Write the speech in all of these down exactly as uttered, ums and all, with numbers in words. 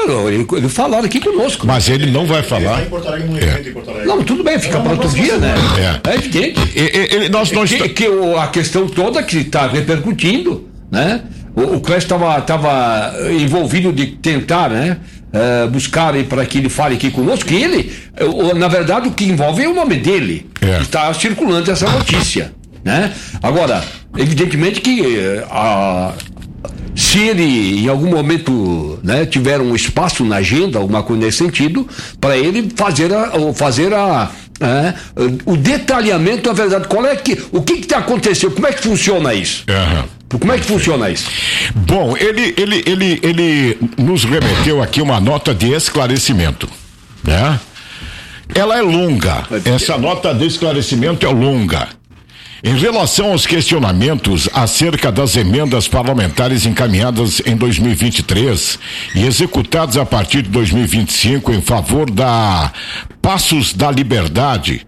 Claro, ele, ele falaram aqui conosco. Mas ele não vai falar. É. Não, tudo bem, fica para outro dia, né? É, é evidente. E, e, nós, nós que, tá... que a questão toda que está repercutindo, né? O, o Clécio estava tava envolvido de tentar, né? Uh, buscar para que ele fale aqui conosco, que ele, uh, na verdade, o que envolve é o nome dele. É. Está circulando essa notícia, né? Agora, evidentemente que uh, a se ele em algum momento, né, tiver um espaço na agenda, alguma coisa nesse sentido, para ele fazer a, fazer a é, o detalhamento da verdade, qual é que, o que que aconteceu, como é que funciona isso? Uhum. Como é que funciona isso? Bom, ele, ele, ele, ele nos remeteu aqui uma nota de esclarecimento, né? Ela é longa, essa nota de esclarecimento é longa. Em relação aos questionamentos acerca das emendas parlamentares encaminhadas em dois mil e vinte e três e executadas a partir de dois mil e vinte e cinco em favor da Passos da Liberdade,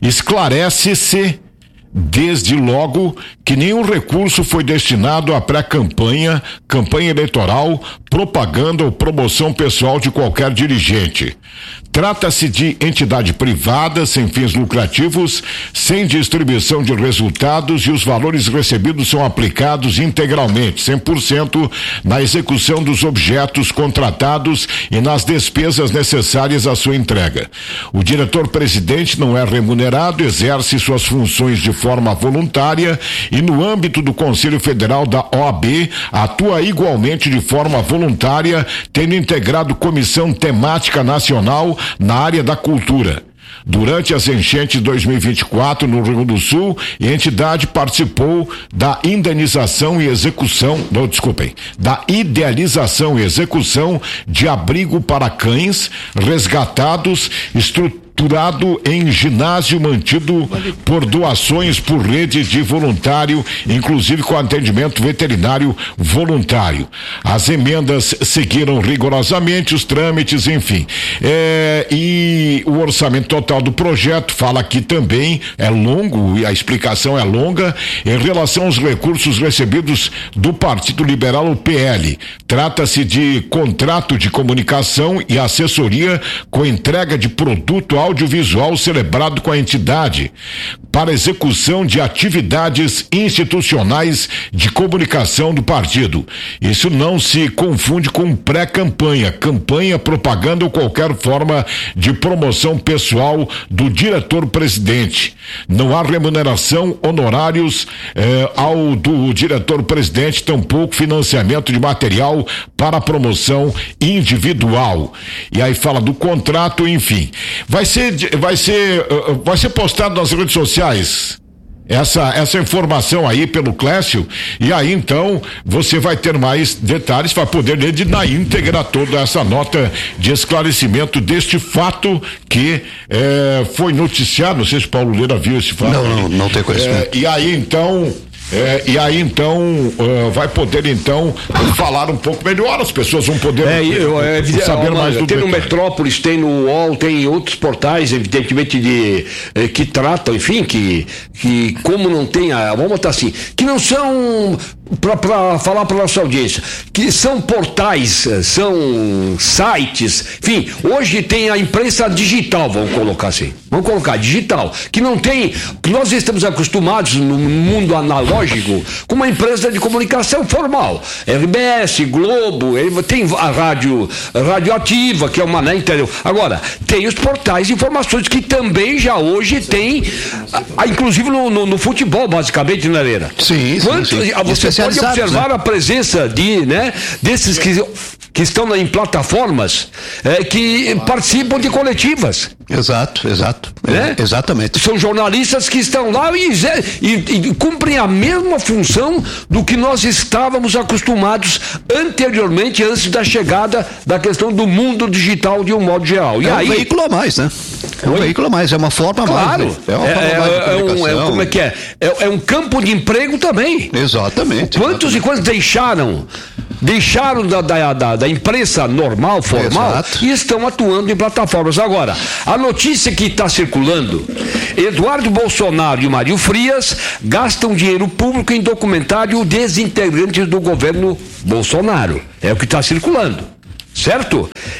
esclarece-se desde logo que nenhum recurso foi destinado à pré-campanha, campanha eleitoral, propaganda ou promoção pessoal de qualquer dirigente. Trata-se de entidade privada, sem fins lucrativos, sem distribuição de resultados, e os valores recebidos são aplicados integralmente, cem por cento, na execução dos objetos contratados e nas despesas necessárias à sua entrega. O diretor-presidente não é remunerado, exerce suas funções de forma voluntária e, no âmbito do Conselho Federal da O A B, atua igualmente de forma voluntária, tendo integrado comissão temática nacional na área da cultura. Durante as enchentes de dois mil e vinte e quatro no Rio Grande do Sul, a entidade participou da indenização e execução, não, desculpem, da idealização e execução de abrigo para cães resgatados, estruturado Estruturado em ginásio mantido por doações por rede de voluntário, inclusive com atendimento veterinário voluntário. As emendas seguiram rigorosamente os trâmites, enfim. É, e o orçamento total do projeto, fala aqui também, é longo e a explicação é longa, em relação aos recursos recebidos do Partido Liberal, o P L. Trata-se de contrato de comunicação e assessoria com entrega de produto audiovisual celebrado com a entidade para execução de atividades institucionais de comunicação do partido. Isso não se confunde com pré-campanha, campanha, propaganda ou qualquer forma de promoção pessoal do diretor-presidente. Não há remuneração, honorários eh, ao do diretor-presidente, tampouco financiamento de material para promoção individual. E aí fala do contrato, enfim. Vai ser, vai ser, vai ser postado nas redes sociais essa, essa informação aí pelo Clécio, e aí então você vai ter mais detalhes para poder ler de, na íntegra toda essa nota de esclarecimento deste fato que eh, foi noticiado. Não sei se Paulo Leira viu esse fato. Não, não, não tem conhecimento. Eh, e aí então É, e aí então uh, vai poder então falar um pouco melhor, as pessoas vão poder é, eu, é, saber uma, mais do tem detalhe. no Metrópolis, tem no U O L, tem outros portais, evidentemente, de, eh, que tratam, enfim, que, que como não tem a, vamos botar assim, que não são, para falar para nossa audiência, que são portais, são sites, enfim, hoje tem a imprensa digital, vamos colocar assim, vamos colocar digital, que não tem, que nós estamos acostumados no mundo analógico com uma empresa de comunicação formal, R B S, Globo, tem a rádio radioativa, que é uma, né, entendeu? Agora, tem os portais de informações que também já hoje tem, a, inclusive no, no, no futebol, basicamente, né, Leira? Sim, Quanto, sim, sim. Você pode observar, né, a presença de, né, desses que, que estão em plataformas é, que participam de coletivas. Exato, exato. Né? É, exatamente. São jornalistas que estão lá e, e, e cumprem a mesma função do que nós estávamos acostumados anteriormente, antes da chegada da questão do mundo digital de um modo geral. E é aí, um veículo a mais, né? É um Oi? veículo a mais, é uma forma claro, a mais. Né? É uma é, forma é, a mais de é, um, é, como é que é? é? É um campo de emprego também. Exatamente. Quantos exatamente. e quantos deixaram, deixaram da, da, da, da imprensa normal, formal, Exato. e estão atuando em plataformas. Agora, a notícia que está circulando, Eduardo Bolsonaro e Mário Frias gastam dinheiro público em documentário desintegrantes do governo Bolsonaro. É o que está circulando, certo?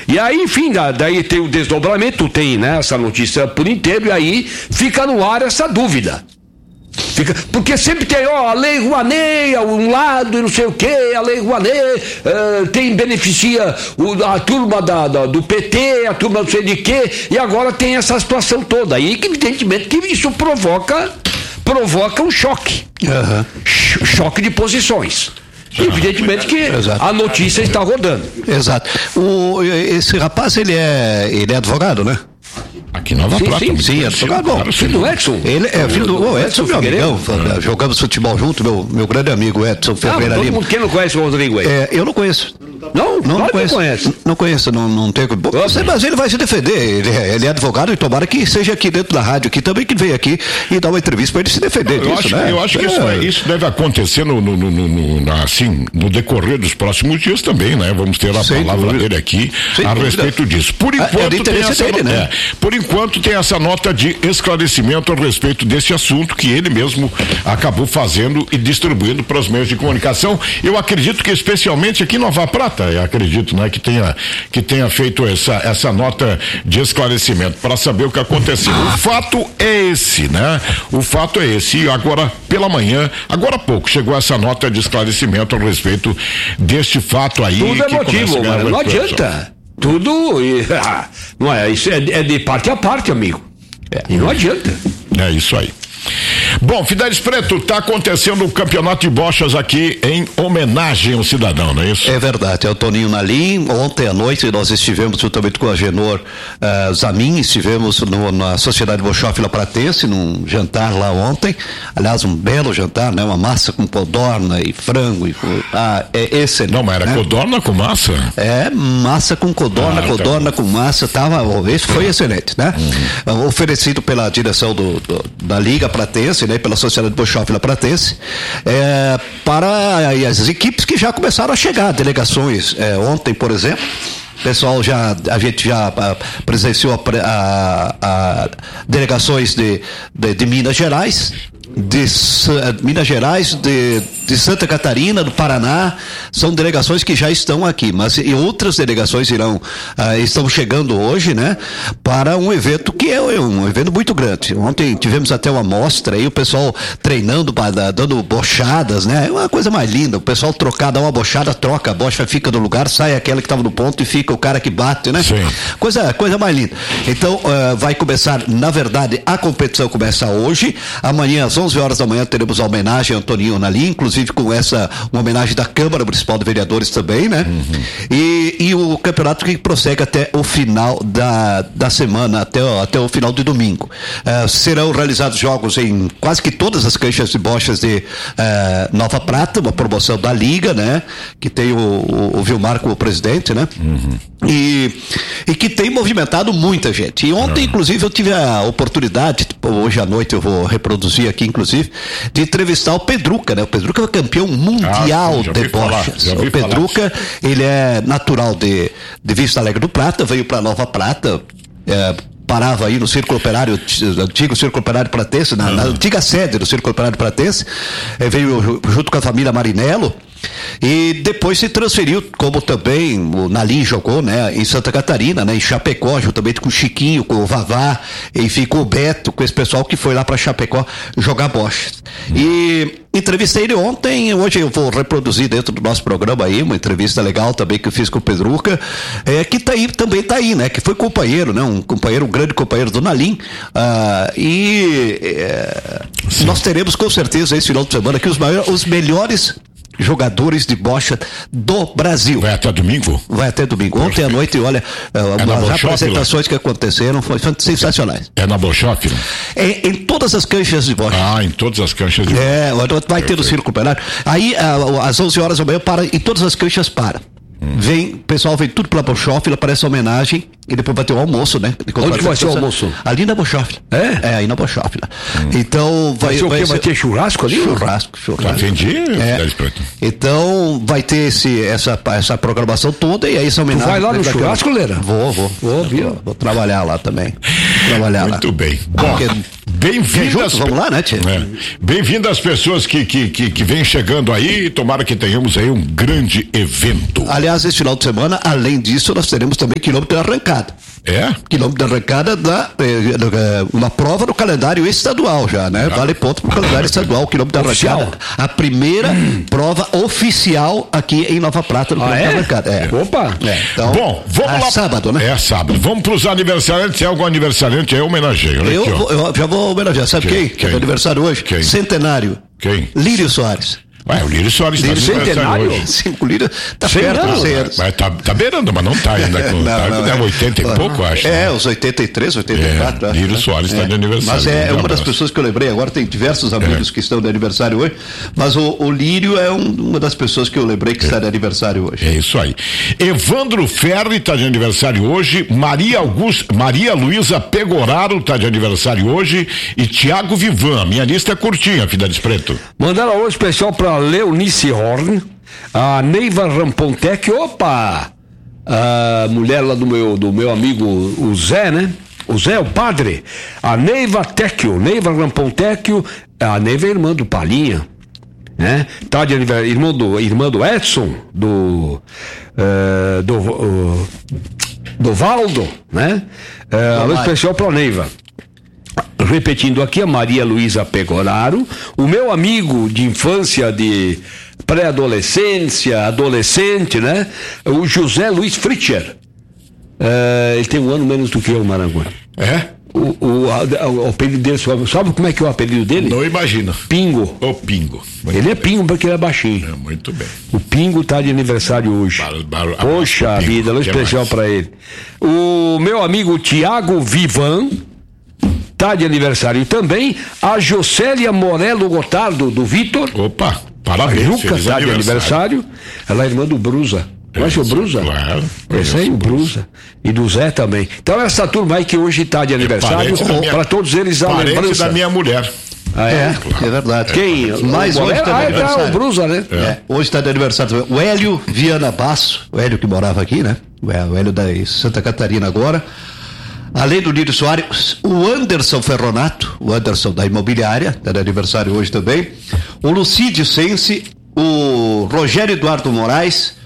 E aí, enfim, daí tem o desdobramento, tem, né, essa notícia por inteiro, e aí fica no ar essa dúvida. Fica, porque sempre tem, ó, a Lei Rouanet, um lado e não sei o que, a Lei Rouanet uh, tem, beneficia o, a turma da, da, do P T, a turma não sei de quê, e agora tem essa situação toda. Aí, evidentemente, que isso provoca, provoca um choque. Uhum. Ch- choque de posições. Evidentemente que Exato. A notícia está rodando. Exato. O, esse rapaz, ele é, ele é advogado, né? Aqui em Nova sim, Prata. Sim, sim, é advogado. Bom, filho do Edson. Ele é filho do oh, Edson, meu amigão. É. Jogamos futebol junto, meu, meu grande amigo Edson Ferreira Lima. Quem não conhece o Rodrigo aí? É, eu não conheço. Não? Não, não conheço. Conhece. Não conheço, não, não tenho. Bom, você, mas ele vai se defender. Ele é, ele é advogado e tomara que seja aqui dentro da rádio, aqui também, que venha aqui e dar uma entrevista para ele se defender eu disso, acho, né? Eu acho que é. isso, isso deve acontecer no, no, no, no, assim, no decorrer dos próximos dias também, né? Vamos ter a Sem palavra dúvida. dele aqui Sem a dúvida. respeito disso. Por enquanto, é tem essa, dele, né? é, por enquanto tem essa nota de esclarecimento a respeito desse assunto que ele mesmo acabou fazendo e distribuindo para os meios de comunicação. Eu acredito que especialmente aqui em Nova Prata, eu acredito, né, que tenha que tenha feito essa essa nota de esclarecimento para saber o que aconteceu. O fato é esse, né? O fato é esse. E agora pela manhã, agora há pouco chegou essa nota de esclarecimento a respeito deste fato aí. Tudo é que motivo, mas não adianta. Tudo, não é, isso é, é de parte a parte, amigo. É, e não adianta. É isso aí. Bom, Fidelis Preto, está acontecendo o campeonato de bochas aqui em homenagem ao cidadão, não é isso? É verdade, é o Toninho Nalim. Ontem à noite nós estivemos juntamente com a Genor uh, Zamin, estivemos no, na Sociedade Bochófila Pratense, num jantar lá ontem. Aliás, um belo jantar, né? Uma massa com codorna e frango. E, ah, é excelente. Não, mas era né? codorna com massa? É, massa com codorna, ah, codorna tá com massa, tava, esse foi excelente, né? Uhum. Oferecido pela direção do, do, da Liga Pratense, né, pela Sociedade Bochófila Pratense, é, para as equipes que já começaram a chegar, delegações, é, ontem, por exemplo, pessoal já, a gente já a, presenciou a, a, a delegações de, de, de Minas Gerais, de Minas Gerais, de, de Santa Catarina, do Paraná, são delegações que já estão aqui, mas e outras delegações irão, ah, estão chegando hoje, né, para um evento que é um evento muito grande. Ontem tivemos até uma mostra aí, o pessoal treinando, dando bochadas, né, é uma coisa mais linda, o pessoal trocar, dá uma bochada, troca, a bocha fica no lugar, sai aquela que estava no ponto e fica o cara que bate, né? Sim. Coisa, coisa mais linda. Então, uh, vai começar, na verdade, a competição começa hoje, amanhã às onze horas da manhã teremos a homenagem a Antoninho Nalim, inclusive com essa, uma homenagem da Câmara Municipal de Vereadores também, né? Uhum. E, e o campeonato que prossegue até o final da, da semana, até, até o final de domingo. Uh, serão realizados jogos em quase que todas as canchas de bochas de uh, Nova Prata, uma promoção da Liga, né? Que tem o, o, o Vilmar como presidente, né? Uhum. E, e que tem movimentado muita gente. E ontem, uhum. inclusive, eu tive a oportunidade, hoje à noite eu vou reproduzir aqui, inclusive, de entrevistar o Pedruca, né? O Pedruca é campeão mundial ah, de bochas. O Pedruca, ele é natural de, de Vista Alegre do Prata, veio para Nova Prata, é, parava aí no Círculo Operário, antigo Círculo Operário Pratense, na, uhum. na antiga sede do Círculo Operário Pratense, é, veio junto com a família Marinello, e depois se transferiu, como também o Nalim jogou, né, em Santa Catarina, né, em Chapecó, juntamente com o Chiquinho, com o Vavá, enfim, com o Beto, com esse pessoal que foi lá para Chapecó jogar bochas. Hum. E entrevistei ele ontem, hoje eu vou reproduzir dentro do nosso programa aí, uma entrevista legal também que eu fiz com o Pedruca, é, que tá aí, também tá aí, né, que foi companheiro, né, um companheiro, um grande companheiro do Nalim, ah, e é, nós teremos com certeza esse final de semana aqui os, maiores, os melhores jogadores de bocha do Brasil. Vai até domingo? Vai até domingo. Ontem à noite, olha, é as apresentações que aconteceram foram sensacionais. É na Bochófila? É, em todas as canchas de bocha. Ah, em todas as canchas de bocha. É, vai ter no Círculo Operário. Aí, às onze horas da manhã, para, em todas as canchas para. Hum. Vem, o pessoal vem tudo pela Bochófila, parece homenagem, e depois vai ter o almoço, né? Onde vai ser o almoço? Ali na Bochófila. É? É, aí na Bochófila. Hum. Então, vai, vai ser o vai quê? ser... Vai ter churrasco ali? Churrasco, churrasco. Entendi. É. Então, vai ter esse, essa, essa programação toda, e aí essa homenagem. Tu vai lá no churrasco, Leira? Vou, vou. Vou, vou, vou trabalhar lá também. Trabalhar Muito lá. bem. Porque... Bom. Bem-vindas. Vamos lá, né, tia? É. Bem-vindas as pessoas que, que, que, que vêm chegando aí. Tomara que tenhamos aí um grande evento. Aliás, esse final de semana, além disso, nós teremos também quilômetro de arrancada. É? Quilômetro de arrancada da eh, uma prova no calendário estadual já, né? Ah. Vale ponto pro calendário estadual, quilômetro de arrancada. A primeira hum. prova oficial aqui em Nova Prata no ah, quilômetro é? de arrancada. É. Opa! É. Então, bom, vamos é lá. sábado, né? É sábado. Vamos pros aniversariantes. Se é algum aniversariante, eu homenageio. Eu, vou, eu já vou homenagear. Sabe quem? Quem? Que é aniversário hoje? Quem? Centenário. Quem? Lírio Soares. Ué, o Lírio Soares Lírio está centenário hoje. Cinco Lírio, tá Sim, perto. não, Sei, mas tá, tá beirando, mas não tá ainda. Com, não, tá, não, deve é. oitenta e pouco, acho. É, né? os oitenta e três, oitenta e quatro. É, Lírio Soares está é. de aniversário. Mas é um uma das abraço. pessoas que eu lembrei agora, tem diversos amigos é. que estão de aniversário hoje, mas o, o Lírio é um, uma das pessoas que eu lembrei que é. está de aniversário hoje. É isso aí. Evandro Ferri está de aniversário hoje, Maria Augusta, Maria Luísa Pegoraro está de aniversário hoje e Tiago Vivan. A minha lista é curtinha, Fidelis Preto. Mandaram hoje especial para Leonice Horn, a Neiva Rampontec, opa! A mulher lá do meu, do meu amigo, o Zé, né? O Zé, o padre. A Neiva Tecchio, Neiva Rampontecchio, a Neiva é irmã do Palinha, né? Tá de aniversário, irmã do, irmã do Edson, do, uh, do, uh, do Valdo, né? Uh, alô especial para a Neiva. Repetindo aqui, a Maria Luísa Pegoraro, o meu amigo de infância, de pré-adolescência, adolescente, né? O José Luiz Fritcher. Uh, ele tem um ano menos do que eu, Maranguá. É? O, o, o, o apelido dele, sabe como é que é o apelido dele? Não imagino. Pingo. O Pingo. Muito ele é Pingo porque ele é baixinho. É, muito bem. O Pingo tá de aniversário hoje. Bar, bar, Poxa Pingo, vida, alô especial para ele. O meu amigo Tiago Vivan tá de aniversário também. A Jocélia Morello Gotardo, do Vitor. Opa, parabéns. Lucas tá de aniversário. Ela é irmã do Brusa. Conhece o Brusa? Claro. Esse aí, o Brusa. E do Zé também. Então, essa turma aí que hoje tá de aniversário, para todos eles a parente lembrança. da minha mulher. Ah, é? É verdade. Quem? Mas hoje está de ah, aniversário. tá, o Brusa, né? É. É. Hoje está de aniversário também. O Hélio Viana Basso, o Hélio que morava aqui, né? O Hélio da Santa Catarina agora. Além do Lírio Soares, o Anderson Ferronato, o Anderson da Imobiliária, está de aniversário hoje também. O Lucídio Sense, o Rogério Eduardo Moraes,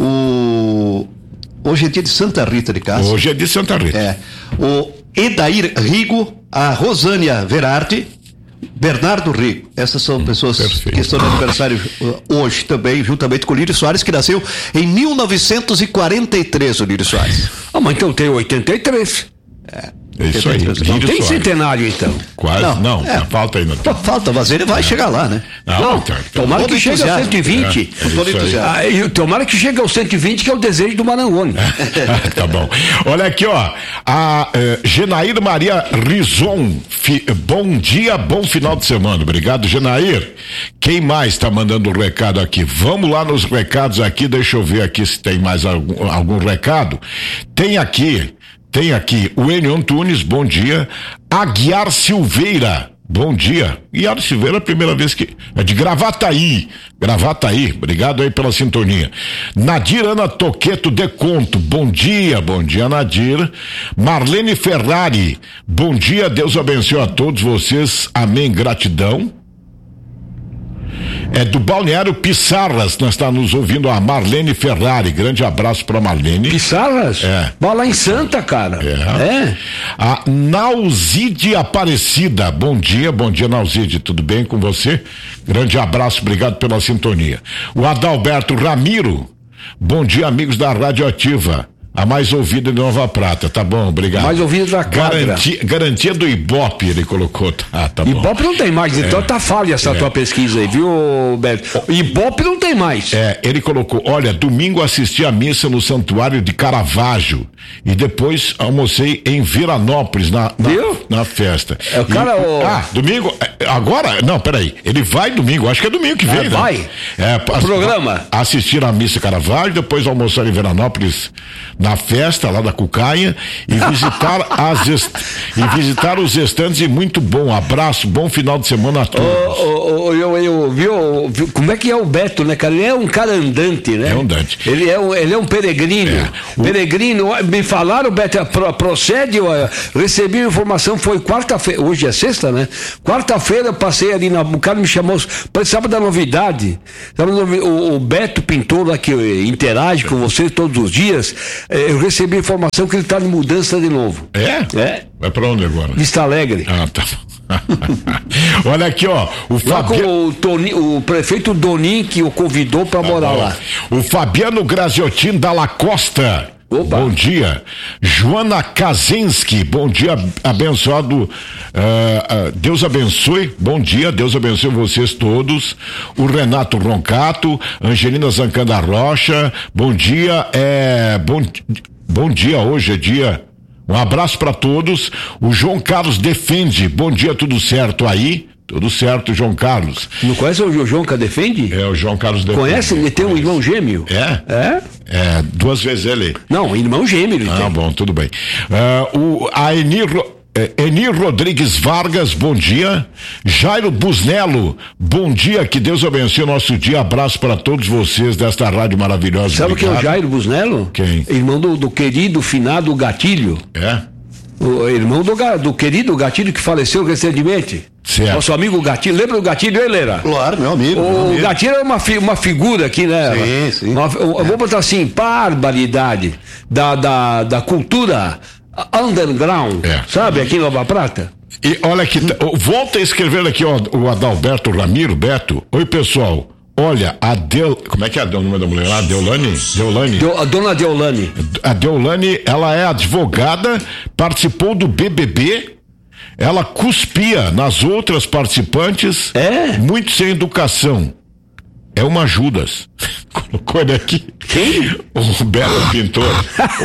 o... Hoje é dia de Santa Rita de Castro. Hoje é de Santa Rita. É. O Edair Rigo, a Rosânia Verardi, Bernardo Rigo. Essas são pessoas Perfeito. que estão de aniversário hoje também, juntamente com o Lírio Soares, que nasceu em mil novecentos e quarenta e três, o Lírio Soares. Ah, mas então tem oitenta e três. É. É isso aí. Não tem Soares. Centenário, então. Quase, não, não é. falta ainda. Falta, mas ele vai é. chegar lá, né? Não, não então, então, tomara que chegue aos cento e vinte. É, é ah, eu, tomara que chegue aos cento e vinte, que é o desejo do Marangoni. Tá bom. Olha aqui, ó. A eh, Genair Maria Rizon. Fi, bom dia, bom final de semana. Obrigado, Genair. Quem mais tá mandando um recado aqui? Vamos lá nos recados aqui. Deixa eu ver aqui se tem mais algum, algum recado. Tem aqui. Tem aqui o Enio Antunes, bom dia. Aguiar Silveira, bom dia. Aguiar Silveira, a primeira vez que... É de Gravataí. Gravataí, obrigado aí pela sintonia. Nadir Ana Toqueto de Conto, bom dia, bom dia, Nadir. Marlene Ferrari, bom dia, Deus abençoe a todos vocês, amém, gratidão. É do Balneário Pissarras, nós estamos nos ouvindo a Marlene Ferrari, grande abraço para Marlene. Pissarras? É. Vai lá em Santa, cara. É. é. A Nauzide Aparecida, bom dia, bom dia, Nauzide, tudo bem com você? Grande abraço, obrigado pela sintonia. O Adalberto Ramiro, bom dia, amigos da Radioativa. A mais ouvida de Nova Prata, tá bom, obrigado. Mais ouvida da Cabra. Garantia, garantia do Ibope, ele colocou, tá, tá bom. Ibope não tem mais, então é. tá falha essa é. tua pesquisa aí, viu, Beto? Ibope não tem mais. É, ele colocou, olha, domingo assisti a missa no Santuário de Caravaggio e depois almocei em Viranópolis, na, na, viu? na festa. É o cara, e, o... Ah, domingo, agora, não, peraí, ele vai domingo, acho que é domingo que vem, ah, né? Vai? É, o programa? Assistir a missa Caravaggio, depois almoçar em Viranópolis, na festa lá da Cucaia e visitar as est... e visitar os estandes e muito bom, abraço, bom final de semana a todos. Oh, oh, oh, eu, eu, viu, viu, como é que é o Beto, né, cara? Ele é um cara andante, né? É um andante. Ele é um, ele é um peregrino. É. O... Peregrino, me falaram, Beto, procede, eu recebi a informação, foi quarta-feira, hoje é sexta, né? Quarta-feira eu passei ali, na, o cara me chamou, precisava da novidade. O, o Beto Pintor lá que interage com você todos os dias, eu recebi a informação que ele está de mudança de novo. É? É. Vai pra onde agora? Vista Alegre. Ah, tá. Olha aqui, ó. O, Fabi... o, Toni, o prefeito Donin que o convidou para morar ah, lá. O Fabiano Graziotin da La Costa. Opa. Bom dia. Joana Kaczynski, bom dia, abençoado. Uh, uh, Deus abençoe. Bom dia, Deus abençoe vocês todos. O Renato Roncato, Angelina Zancanda Rocha, bom dia. É, bom, bom dia, hoje é dia. Um abraço para todos. O João Carlos Defende, bom dia, tudo certo aí? Tudo certo, João Carlos. Não conhece o João que defende? É, o João Carlos Defende. Conhece? Ele tem um irmão gêmeo. É? É? É, duas vezes ele. Não, irmão gêmeo ele ah, tem. Ah, bom, tudo bem. Uh, o, a Eni, Eni Rodrigues Vargas, bom dia. Jairo Busnello, bom dia, que Deus abençoe o nosso dia. Abraço para todos vocês desta rádio maravilhosa. Sabe quem é o Jairo Busnello? Quem? Irmão do, do querido finado Gatilho. É? O irmão do, do querido Gatilho que faleceu recentemente. Certo. Nosso amigo Gatilho, lembra do Gatilho, Helena? Claro, meu amigo. O meu amigo. Gatilho é uma, fi, uma figura aqui, né? Sim, sim. Uma, eu vou botar assim, barbaridade da, da, da cultura underground, é. Sabe, aqui em Nova Prata. E olha aqui, volta a escrever aqui, ó, o Adalberto Ramiro, Beto. Oi, pessoal. Olha, a Del... Como é que é o nome da mulher lá? Deolane? Deolane? Deu, a dona Deolane. A Deolane, ela é advogada, participou do B B B, ela cuspia nas outras participantes, é? Muito sem educação. É uma Judas. Colocou ele aqui. Quem? O Beto Pintor. O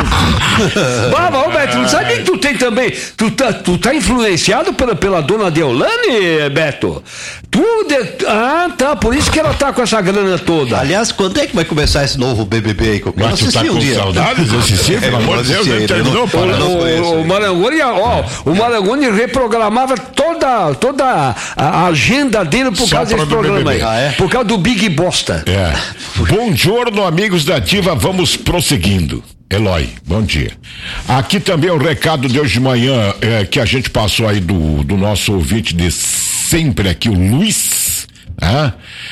Beto... Baba, ô Beto, não sabe que tu tem também. Tu tá, tu tá influenciado pela, pela dona Deolane, Beto? Tu. De... Ah, tá. Por isso que ela tá com essa grana toda. Aliás, quando é que vai começar esse novo B B B aí? Que eu Mas tu tá com um saudades? Assistir, pelo amor de Deus, ele terminou, para. O, o Marangoni, ó, o Marangoni reprogramava toda, toda a agenda dele por Só causa desse programa aí. Ah, é? Por causa do Big Bosta. É. Bom giorno, amigos da Ativa, vamos prosseguindo. Eloy, bom dia. Aqui também o recado de hoje de manhã é, que a gente passou aí do, do nosso ouvinte de sempre aqui, o Luiz, né?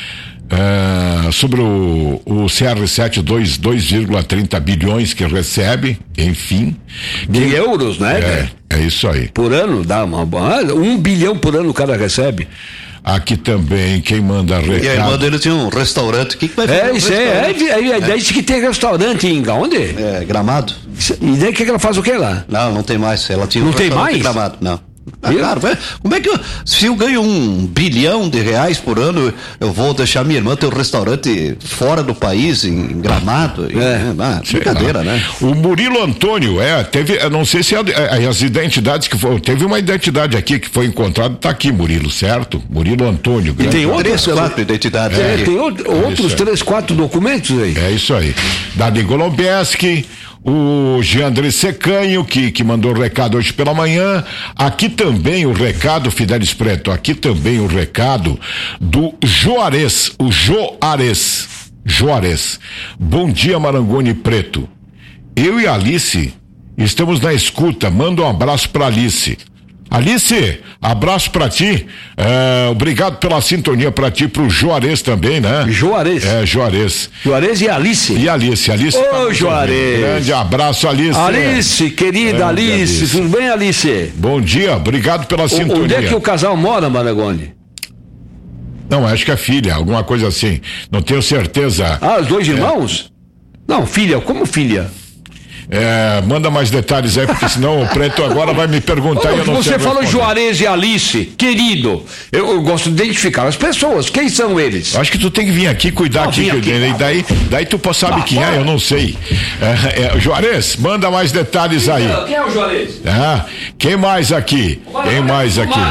É, sobre o, o C R sete, dois vírgula trinta bilhões que recebe, enfim. De que, euros, né? É, é isso aí. Por ano, dá uma, um bilhão por ano o cara recebe. Aqui também, quem manda recado... E a irmã dele tinha um restaurante. O que, que vai fazer? É, isso é, é, é, é, diz que tem restaurante em onde? É, Gramado. E daí que ela faz o que lá? Não, não tem mais. Ela tinha não um tem mais? Em Gramado, não. Ah, claro, como é que eu, se eu ganho um bilhão de reais por ano, eu vou deixar minha irmã ter um restaurante fora do país, em Gramado? É, ah, brincadeira, né? O Murilo Antônio, é, teve, eu não sei se é, é, as identidades que foi, teve uma identidade aqui que foi encontrada, tá aqui, Murilo, certo? Murilo Antônio. E tem outras, três, quatro identidades. É, aqui. Tem outro, é outros três, quatro documentos aí. É isso aí. Dani Golombeschi, o Giandre Secanho, que, que mandou o recado hoje pela manhã. Aqui também o recado, Fidelis Preto, aqui também o recado do Juarez, o Juarez. Juarez. Bom dia, Marangoni Preto. Eu e a Alice estamos na escuta. Manda um abraço pra Alice. Alice, abraço pra ti, é, obrigado pela sintonia pra ti, pro Juarez também, né? Juarez. É, Juarez. Juarez e Alice. E Alice, Alice. Ô, tá Juarez. Grande abraço, Alice. Alice, querida Alice, Alice, tudo bem, Alice? Bom dia, obrigado pela o, sintonia. Onde é que o casal mora, Marangoni? Não, acho que é filha, alguma coisa assim, não tenho certeza. Ah, os dois irmãos? É. Não, filha, como filha? É, manda mais detalhes aí, porque senão o Preto agora vai me perguntar. Oh, e eu não você sei falou responder. Juarez e Alice, querido. Eu, eu gosto de identificar as pessoas. Quem são eles? Acho que tu tem que vir aqui cuidar não, aqui, aqui e daí, daí tu sabe ah, quem é, eu não sei. É, é, Juarez, manda mais detalhes aí. Quem é o Juarez? Ah, quem mais aqui? Quem mais aqui? Ah,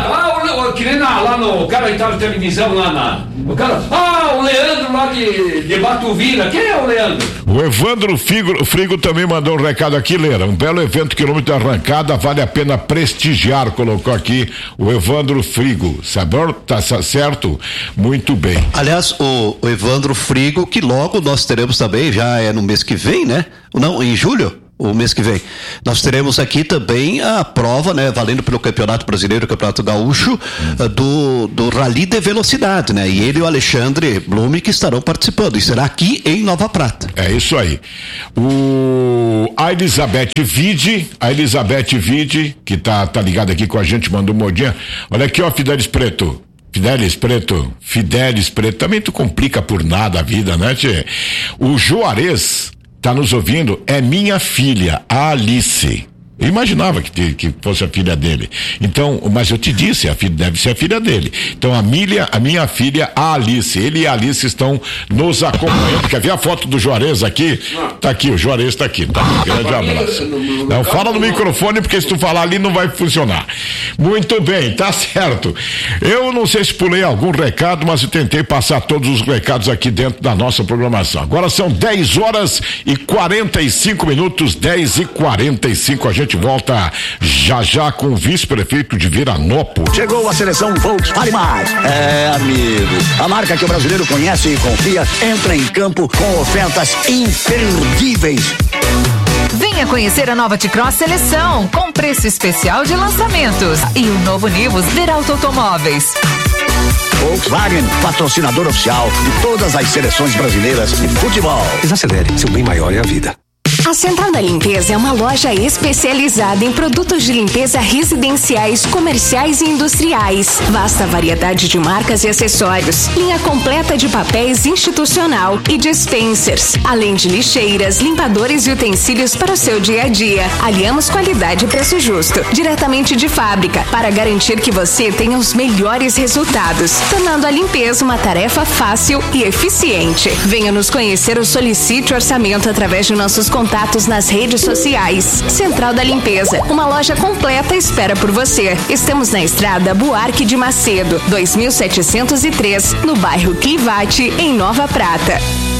o, que nem na, lá no cara que tava na televisão, lá na. O cara. Ah, o Leandro lá de, de Batuvira. Quem é o Leandro? O Evandro Frigo, Frigo também mandou um recado aqui, Leira. Um belo evento, quilômetro de arrancada, vale a pena prestigiar. Colocou aqui o Evandro Frigo. Sabor, tá certo? Muito bem. Aliás, o, o Evandro Frigo, que logo nós teremos também, já é no mês que vem, né? Não, em julho? O mês que vem. Nós teremos aqui também a prova, né, valendo pelo Campeonato Brasileiro, Campeonato Gaúcho, hum. do, do Rally de Velocidade, né? E ele e o Alexandre Blume que estarão participando. E será aqui em Nova Prata. É isso aí. O, a Elizabeth Vide, a Elizabeth Vide, que tá, tá ligada aqui com a gente, mandou um modinha. Olha aqui, ó, Fidelis Preto. Fidelis Preto, Fidelis Preto, também tu complica por nada a vida, né, tchê? O Juarez tá nos ouvindo, é minha filha, a Alice. Eu imaginava que, que fosse a filha dele. Então, mas eu te disse, a filha deve ser a filha dele. Então, a, milha, a minha filha, a Alice, ele e a Alice estão nos acompanhando. Quer ver a foto do Juarez aqui? Tá aqui, o Juarez tá aqui. Tá aqui. Grande abraço. Não, fala no microfone, porque se tu falar ali não vai funcionar. Muito bem, tá certo. Eu não sei se pulei algum recado, mas eu tentei passar todos os recados aqui dentro da nossa programação. Agora são dez horas e quarenta e cinco minutos, dez e quarenta e cinco. A gente volta já já com o vice-prefeito de Viranópolis. Chegou a seleção Volks Fale Mais. É, amigo, a marca que o brasileiro conhece e confia entra em campo com ofertas imperdíveis. Venha conhecer a nova T-Cross Seleção com preço especial de lançamentos e o novo Nivus Veralto Automóveis. Volkswagen, patrocinador oficial de todas as seleções brasileiras de futebol. Desacelere, seu bem maior é a vida. A Central da Limpeza é uma loja especializada em produtos de limpeza residenciais, comerciais e industriais. Vasta variedade de marcas e acessórios. Linha completa de papéis institucional e dispensers. Além de lixeiras, limpadores e utensílios para o seu dia a dia. Aliamos qualidade e preço justo, diretamente de fábrica, para garantir que você tenha os melhores resultados, tornando a limpeza uma tarefa fácil e eficiente. Venha nos conhecer ou solicite orçamento através de nossos contatos nas redes sociais. Central da Limpeza, uma loja completa espera por você. Estamos na estrada Buarque de Macedo, dois mil setecentos e três, no bairro Clivate, em Nova Prata.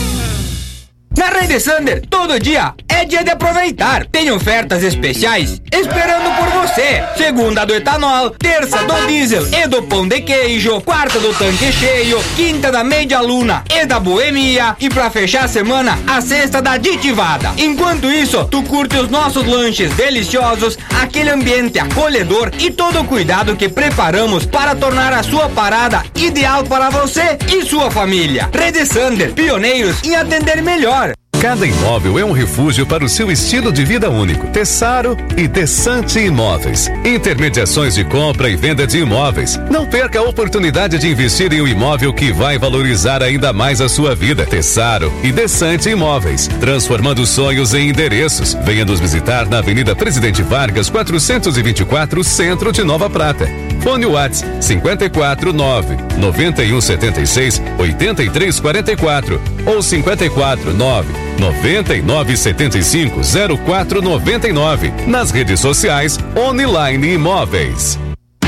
Na Rede Sander, todo dia é dia de aproveitar. Tem ofertas especiais esperando por você. Segunda do etanol, terça do diesel e do pão de queijo, quarta do tanque cheio, quinta da meia luna e da boemia e pra fechar a semana, a sexta da aditivada. Enquanto isso, tu curte os nossos lanches deliciosos, aquele ambiente acolhedor e todo o cuidado que preparamos para tornar a sua parada ideal para você e sua família. Rede Sander, pioneiros em atender melhor. Cada imóvel é um refúgio para o seu estilo de vida único. Tessaro e Desante Imóveis. Intermediações de compra e venda de imóveis. Não perca a oportunidade de investir em um imóvel que vai valorizar ainda mais a sua vida. Tessaro e Desante Imóveis. Transformando sonhos em endereços. Venha nos visitar na Avenida Presidente Vargas, quatrocentos e vinte e quatro, Centro de Nova Prata. Fone WhatsApp cinco quatro nove, nove um sete seis, oito três quatro quatro ou cinco quatro nove, nove nove sete cinco, zero quatro nove nove. Nas redes sociais, Online Imóveis.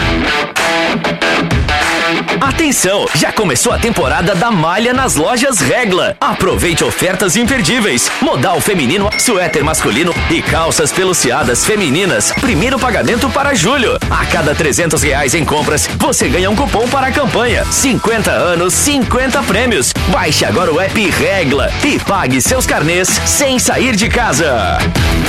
Atenção, já começou a temporada da malha nas lojas Regla. Aproveite ofertas imperdíveis. Modal feminino, suéter masculino e calças peluciadas femininas. Primeiro pagamento para julho. A cada trezentos reais em compras, você ganha um cupom para a campanha. cinquenta anos, cinquenta prêmios. Baixe agora o app Regla e pague seus carnês sem sair de casa.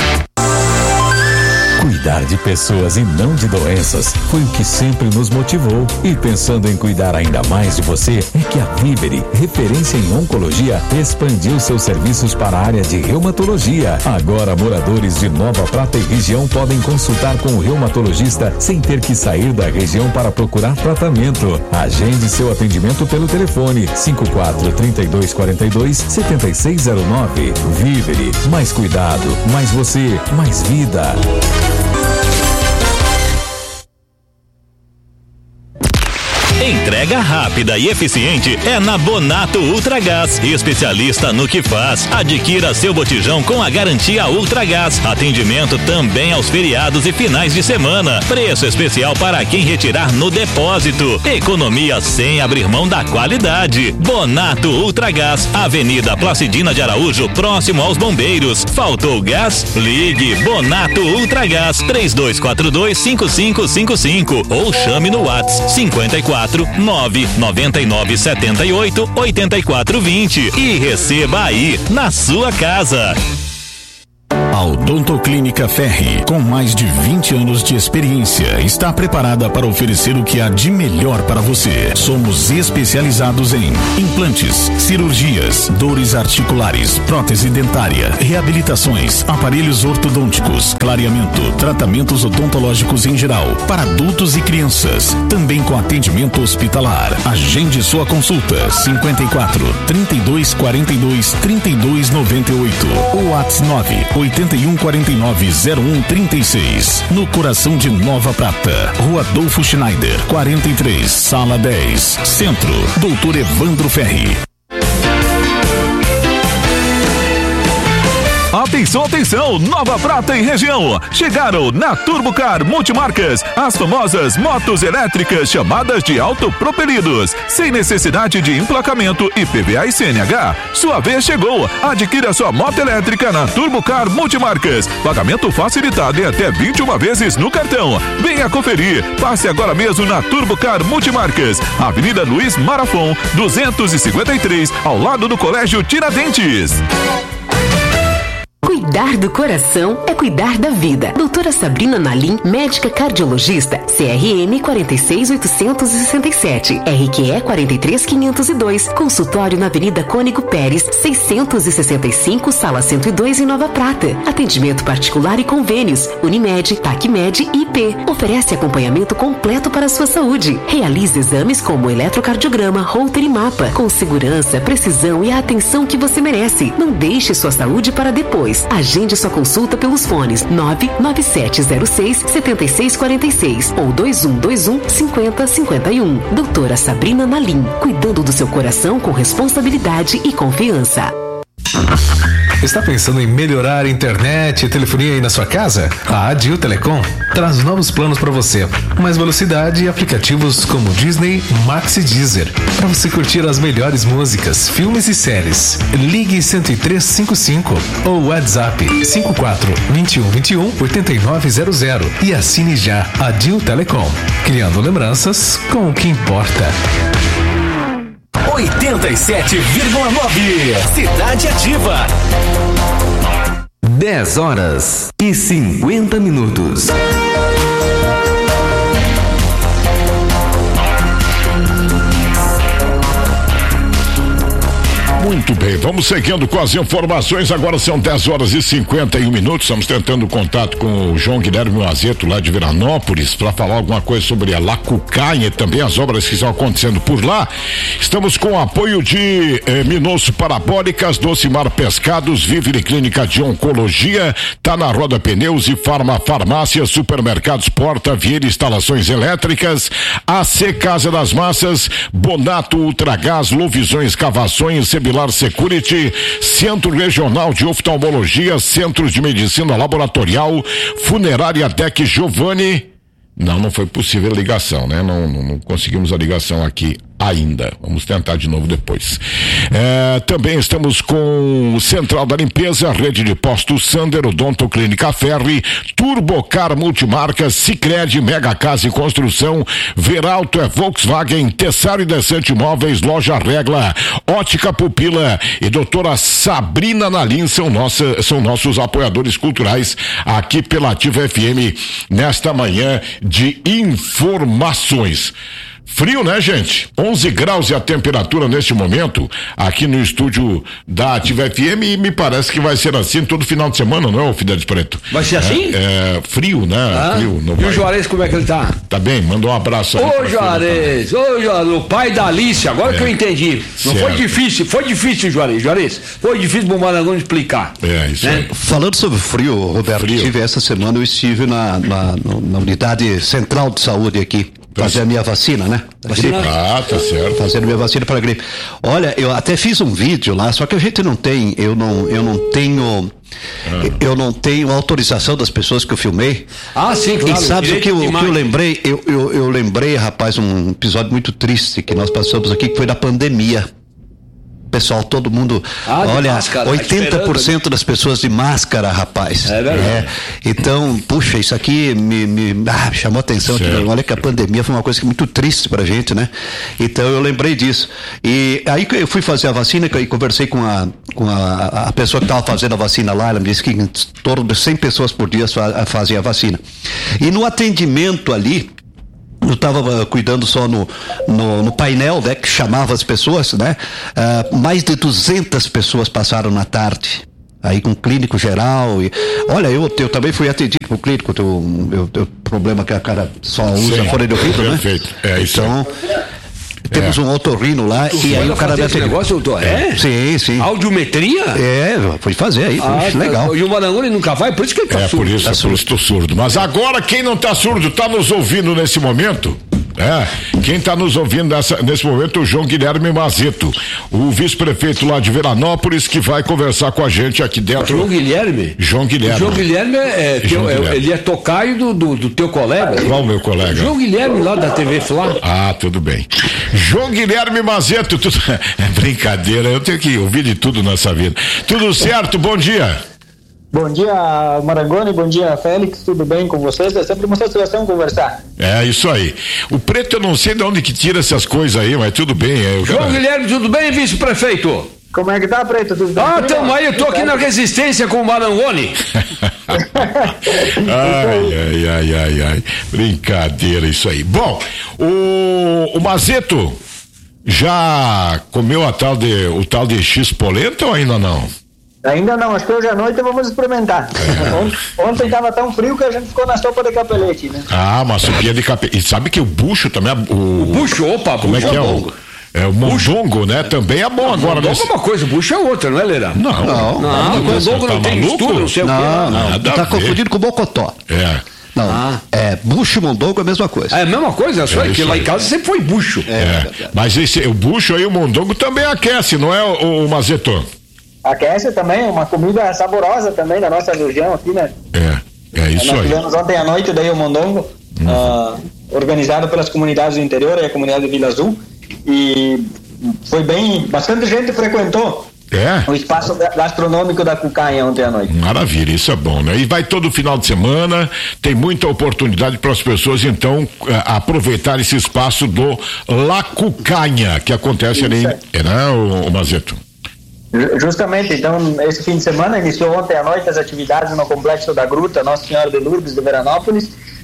Cuidar de pessoas e não de doenças foi o que sempre nos motivou. E pensando em cuidar ainda mais de você, é que a Vivere, referência em oncologia, expandiu seus serviços para a área de reumatologia. Agora, moradores de Nova Prata e região podem consultar com o reumatologista sem ter que sair da região para procurar tratamento. Agende seu atendimento pelo telefone cinco quatro, três dois quatro dois, sete seis zero nove. Vivere, mais cuidado, mais você, mais vida. Em Entrega rápida e eficiente é na Bonato Ultragás, especialista no que faz. Adquira seu botijão com a garantia Ultragás. Atendimento também aos feriados e finais de semana. Preço especial para quem retirar no depósito. Economia sem abrir mão da qualidade. Bonato Ultragás, Avenida Placidina de Araújo, próximo aos Bombeiros. Faltou gás? Ligue Bonato Ultragás três dois quatro dois, cinco cinco cinco cinco ou chame no WhatsApp cinquenta e quatro, nove noventa e nove, setenta e oito, oitenta e quatro, vinte e receba aí na sua casa. A Odontoclínica Ferri, com mais de vinte anos de experiência, está preparada para oferecer o que há de melhor para você. Somos especializados em implantes, cirurgias, dores articulares, prótese dentária, reabilitações, aparelhos ortodônticos, clareamento, tratamentos odontológicos em geral, para adultos e crianças, também com atendimento hospitalar. Agende sua consulta cinquenta e quatro, trinta e dois, quarenta e dois, trinta e dois, noventa e oito ou WhatsApp nove oitenta e um, quarenta e nove, zero um, trinta e seis, no coração de Nova Prata, Rua Adolfo Schneider, quarenta e três, Sala dez, Centro, doutor Evandro Ferri. Atenção, atenção, Nova Prata e região. Chegaram na Turbocar Multimarcas as famosas motos elétricas chamadas de autopropelidos, sem necessidade de emplacamento I P V A e C N H. Sua vez chegou. Adquira sua moto elétrica na Turbocar Multimarcas. Pagamento facilitado em até vinte e uma vezes no cartão. Venha conferir. Passe agora mesmo na Turbocar Multimarcas, Avenida Luiz Marafon, duzentos e cinquenta e três, ao lado do Colégio Tiradentes. Cuidar do coração é cuidar da vida. Doutora Sabrina Nalim, médica cardiologista, C R M quarenta e seis, oitocentos e sessenta e sete, R Q E quarenta e três, quinhentos e dois, consultório na Avenida Cônigo Pérez, seiscentos e sessenta e cinco, sala cento e dois em Nova Prata. Atendimento particular e convênios, Unimed, Tacmed e I P. Oferece acompanhamento completo para a sua saúde. Realize exames como eletrocardiograma, Holter e mapa, com segurança, precisão e a atenção que você merece. Não deixe sua saúde para depois. Agende sua consulta pelos fones nove nove sete zero seis, sete seis quatro seis ou dois um dois um, cinco zero cinco um. Doutora Sabrina Nalim, cuidando do seu coração com responsabilidade e confiança. Está pensando em melhorar a internet e telefonia aí na sua casa? A Adil Telecom traz novos planos para você. Mais velocidade e aplicativos como Disney, Max e Deezer, para você curtir as melhores músicas, filmes e séries. Ligue cento e três cinquenta e cinco ou WhatsApp cinco quatro, vinte e um, vinte e um, oitenta e nove zero zero e assine já Adil Telecom, criando lembranças com o que importa. oitenta e sete vírgula nove Cidade Ativa. dez horas e cinquenta minutos. Muito bem, vamos seguindo com as informações. Agora são dez horas e cinquenta e um minutos. Estamos tentando contato com o João Guilherme Mazeto, lá de Veranópolis, para falar alguma coisa sobre a Lacucaia e também as obras que estão acontecendo por lá. Estamos com o apoio de eh, Minosso Parabólicas, Docimar Pescados, Vivere Clínica de Oncologia, tá na Roda Pneus e Farma Farmácia, Supermercados Porta, Vieira Instalações Elétricas, A C Casa das Massas, Bonato Ultragás, Lovisões Cavações, Sebilar Security, Centro Regional de Oftalmologia, Centro de Medicina Laboratorial, Funerária Deck Giovanni. Não, não foi possível a ligação, né? Não, não, não conseguimos a ligação aqui ainda. Vamos tentar de novo depois. É, também estamos com o Central da Limpeza, Rede de Postos Sander, Odontoclínica Ferri, Turbocar Multimarcas, Sicredi, Mega Casa e Construção, Veralto é Volkswagen, Tessaro e Descente Imóveis, Loja Regla, Ótica Pupila e doutora Sabrina Nalim são, nossa, são nossos apoiadores culturais aqui pela Ativa F M nesta manhã de informações. Frio, né, gente? onze graus e a temperatura neste momento aqui no estúdio da Ativa F M, e me parece que vai ser assim todo final de semana, não é, Fidelis Preto? Vai ser assim? É, é frio, né? Ah, frio, não e vai... o Juarez, como é que ele tá? Tá bem, manda um abraço aí. Ô Juarez, ô Juarez, o pai da Alice, agora é. que eu entendi. Não certo. foi difícil, foi difícil, Juarez, Juarez, foi difícil pro Maranhão explicar. É, isso né? aí. Falando sobre frio, Roberto, frio. Estive essa semana, eu estive na, na, na unidade central de saúde aqui, fazer a minha vacina, né? Vacina? Ah, tá certo. Fazendo minha vacina para a gripe. Olha, eu até fiz um vídeo lá, só que a gente não tem, eu não, eu não tenho, ah. eu não tenho autorização das pessoas que eu filmei. Ah, sim, claro. E sabe o que, eu, que eu lembrei? Eu, eu, eu lembrei, rapaz, um episódio muito triste que nós passamos aqui, que foi da pandemia. Pessoal, todo mundo, ah, olha, máscara, oitenta por cento das pessoas de máscara, rapaz. É verdade. É, então, puxa, isso aqui me, me ah, chamou a atenção. Que, olha que a pandemia foi uma coisa muito triste pra gente, né? Então eu lembrei disso. E aí eu fui fazer a vacina e conversei com a, com a, a pessoa que estava fazendo a vacina lá, ela me disse que em torno de cem pessoas por dia fazem a vacina. E no atendimento ali, eu estava cuidando só no, no, no painel, né, que chamava as pessoas, né? Uh, mais de duzentas pessoas passaram na tarde. Aí com clínico geral e... Olha, eu, eu também fui atendido por clínico, eu tenho problema que a cara só usa fora de ouvido, né? Perfeito, é isso. Então... Temos é. um otorrino lá tu e aí o cara deve esse negócio, doutor? É? Sim, sim. Audiometria? É, fui fazer aí, ah, foi legal. E o Marangoni nunca vai, por isso que ele tá é, surdo. Por isso, tá é por isso que tô surdo. Mas agora quem não tá surdo, tá nos ouvindo nesse momento? É, quem está nos ouvindo nessa, nesse momento é o João Guilherme Mazeto, o vice-prefeito lá de Veranópolis, que vai conversar com a gente aqui dentro. João Guilherme? João Guilherme. O João Guilherme é, é, teu, Guilherme. é ele é tocaio do, do, do teu colega? Qual meu colega? João Guilherme lá da T V Flá. Ah, tudo bem. João Guilherme Mazeto, tudo... é brincadeira, eu tenho que ouvir de tudo nessa vida. Tudo certo, bom dia. Bom dia, Marangoni, bom dia, Félix, tudo bem com vocês? É sempre uma satisfação conversar. É, isso aí. O Preto, eu não sei de onde que tira essas coisas aí, mas tudo bem. É, João cara... Guilherme, tudo bem, vice-prefeito? Como é que tá, Preto? Tudo bem? Ah, tamo aí, eu tô aqui na resistência com o Marangoni. ai, ai, ai, ai, ai. Brincadeira isso aí. Bom, o, o Mazeto já comeu a tal de, o tal de X-polenta ou ainda não? Ainda não, acho que hoje à noite vamos experimentar. É. Ontem estava tão frio que a gente ficou na sopa de capelete, né? Ah, uma sopinha de capelete. E sabe que o bucho também é... O, o bucho, opa, como bucho é que é o... É o mondongo, né? Também é bom não, agora. Mondongo é uma coisa, o bucho é outra, não é, Leira? Não, não. Não, o mondongo não tem mistura, não sei o quê. Não, não, tá confundido com o bocotó. É. Não, ah. é, bucho e mondongo é a mesma coisa. É a mesma coisa, só é que lá em casa sempre foi bucho. É, é. Mas esse, o bucho aí, o mondongo também aquece, não é, o, o Mazeto? Aquece também, uma comida saborosa também da nossa região aqui, né? É, é isso Nós aí. Nós tivemos ontem à noite daí o mondongo, hum. uh, organizado pelas comunidades do interior e a comunidade de Vila Azul, e foi bem, bastante gente frequentou é. o espaço gastronômico da Cucaia ontem à noite. Maravilha, isso é bom, né? E vai todo final de semana, tem muita oportunidade para as pessoas, então, aproveitar esse espaço do La Cucaia, que acontece isso ali, é. né, o, o Mazeto? Justamente, então, esse fim de semana iniciou ontem à noite as atividades no Complexo da Gruta Nossa Senhora de Lourdes de Veranópolis,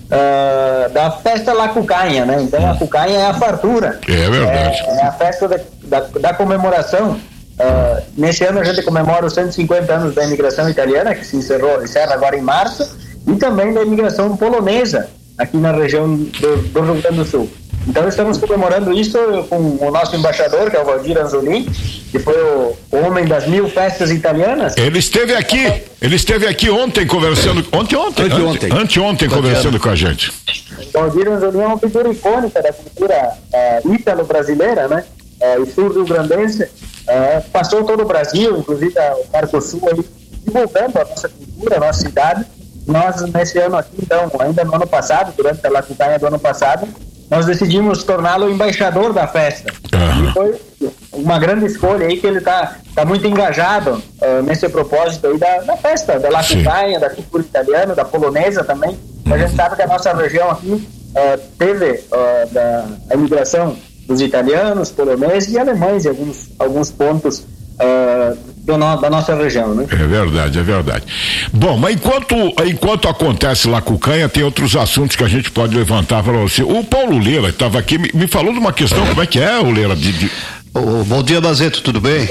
uh, da festa La Cucaia, né? Então hum. a Cucaia é a fartura. É verdade. É, é a festa da, da, da comemoração. Uh, nesse ano a gente comemora os cento e cinquenta anos da imigração italiana, que se encerrou, encerra agora em março, e também da imigração polonesa, aqui na região do, do Rio Grande do Sul. Então estamos comemorando isso com o nosso embaixador, que é o Valdir Anzolin, que foi o, o homem das mil festas italianas. Ele esteve aqui, ele esteve aqui ontem conversando, ontem, ontem, anteontem, anteontem conversando com a gente. O Valdir Anzolin é uma figura icônica da cultura uh, ítalo-brasileira, né? Uh, e sul-rio-grandense, uh, passou todo o Brasil, inclusive o Mercosul, ali, divulgando a nossa cultura, a nossa cidade. Nós, nesse ano aqui, então, ainda no ano passado, durante a La Cucaia do ano passado, nós decidimos torná-lo embaixador da festa. Uhum. E foi uma grande escolha aí, que ele está tá muito engajado uh, nesse propósito aí da, da festa, da La Cucaia, da cultura italiana, da polonesa também. Uhum. A gente sabe que a nossa região aqui uh, teve uh, da, a imigração dos italianos, poloneses e alemães em alguns, alguns pontos uh, do no, da nossa região, né? É verdade, é verdade. Bom, mas enquanto, enquanto acontece lá com Canha, tem outros assuntos que a gente pode levantar para você. O Paulo Leira estava aqui, me, me falou de uma questão, como é que é, o Leira? De, de... Oh, bom dia, Mazeto, tudo bem?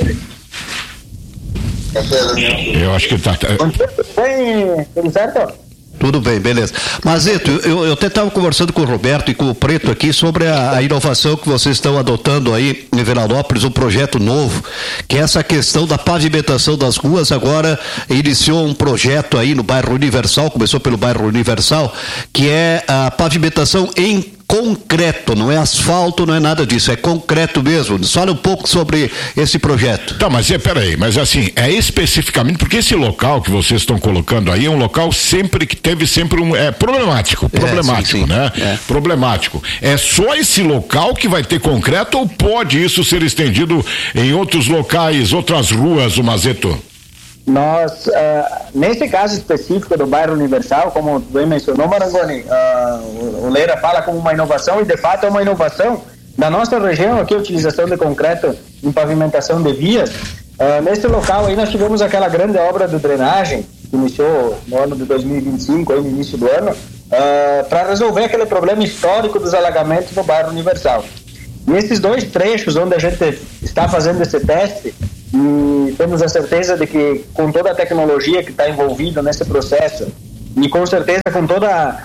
Eu acho que tá. Tudo bem, tudo certo? Tudo bem, beleza. Mazeto, eu, eu até estava conversando com o Roberto e com o Preto aqui sobre a, a inovação que vocês estão adotando aí em Veranópolis, um projeto novo, que é essa questão da pavimentação das ruas. Agora iniciou um projeto aí no bairro Universal, começou pelo bairro Universal, que é a pavimentação em concreto, não é asfalto, não é nada disso, é concreto mesmo. Fala um pouco sobre esse projeto. Tá, mas é, peraí, mas assim, é especificamente, porque esse local que vocês estão colocando aí é um local sempre que teve sempre um, é problemático, problemático, é, sim, sim. né? É. Problemático. É só esse local que vai ter concreto ou pode isso ser estendido em outros locais, outras ruas, o Mazeto? Nós, uh, nesse caso específico do bairro Universal, como bem mencionou, Marangoni, uh, o Leira fala como uma inovação e de fato é uma inovação. Na nossa região aqui, a utilização de concreto em pavimentação de vias, uh, nesse local aí nós tivemos aquela grande obra de drenagem que iniciou no ano de dois mil e vinte e cinco, aí no início do ano, uh, para resolver aquele problema histórico dos alagamentos no bairro Universal. E esses dois trechos onde a gente está fazendo esse teste, e temos a certeza de que com toda a tecnologia que está envolvida nesse processo e com certeza com toda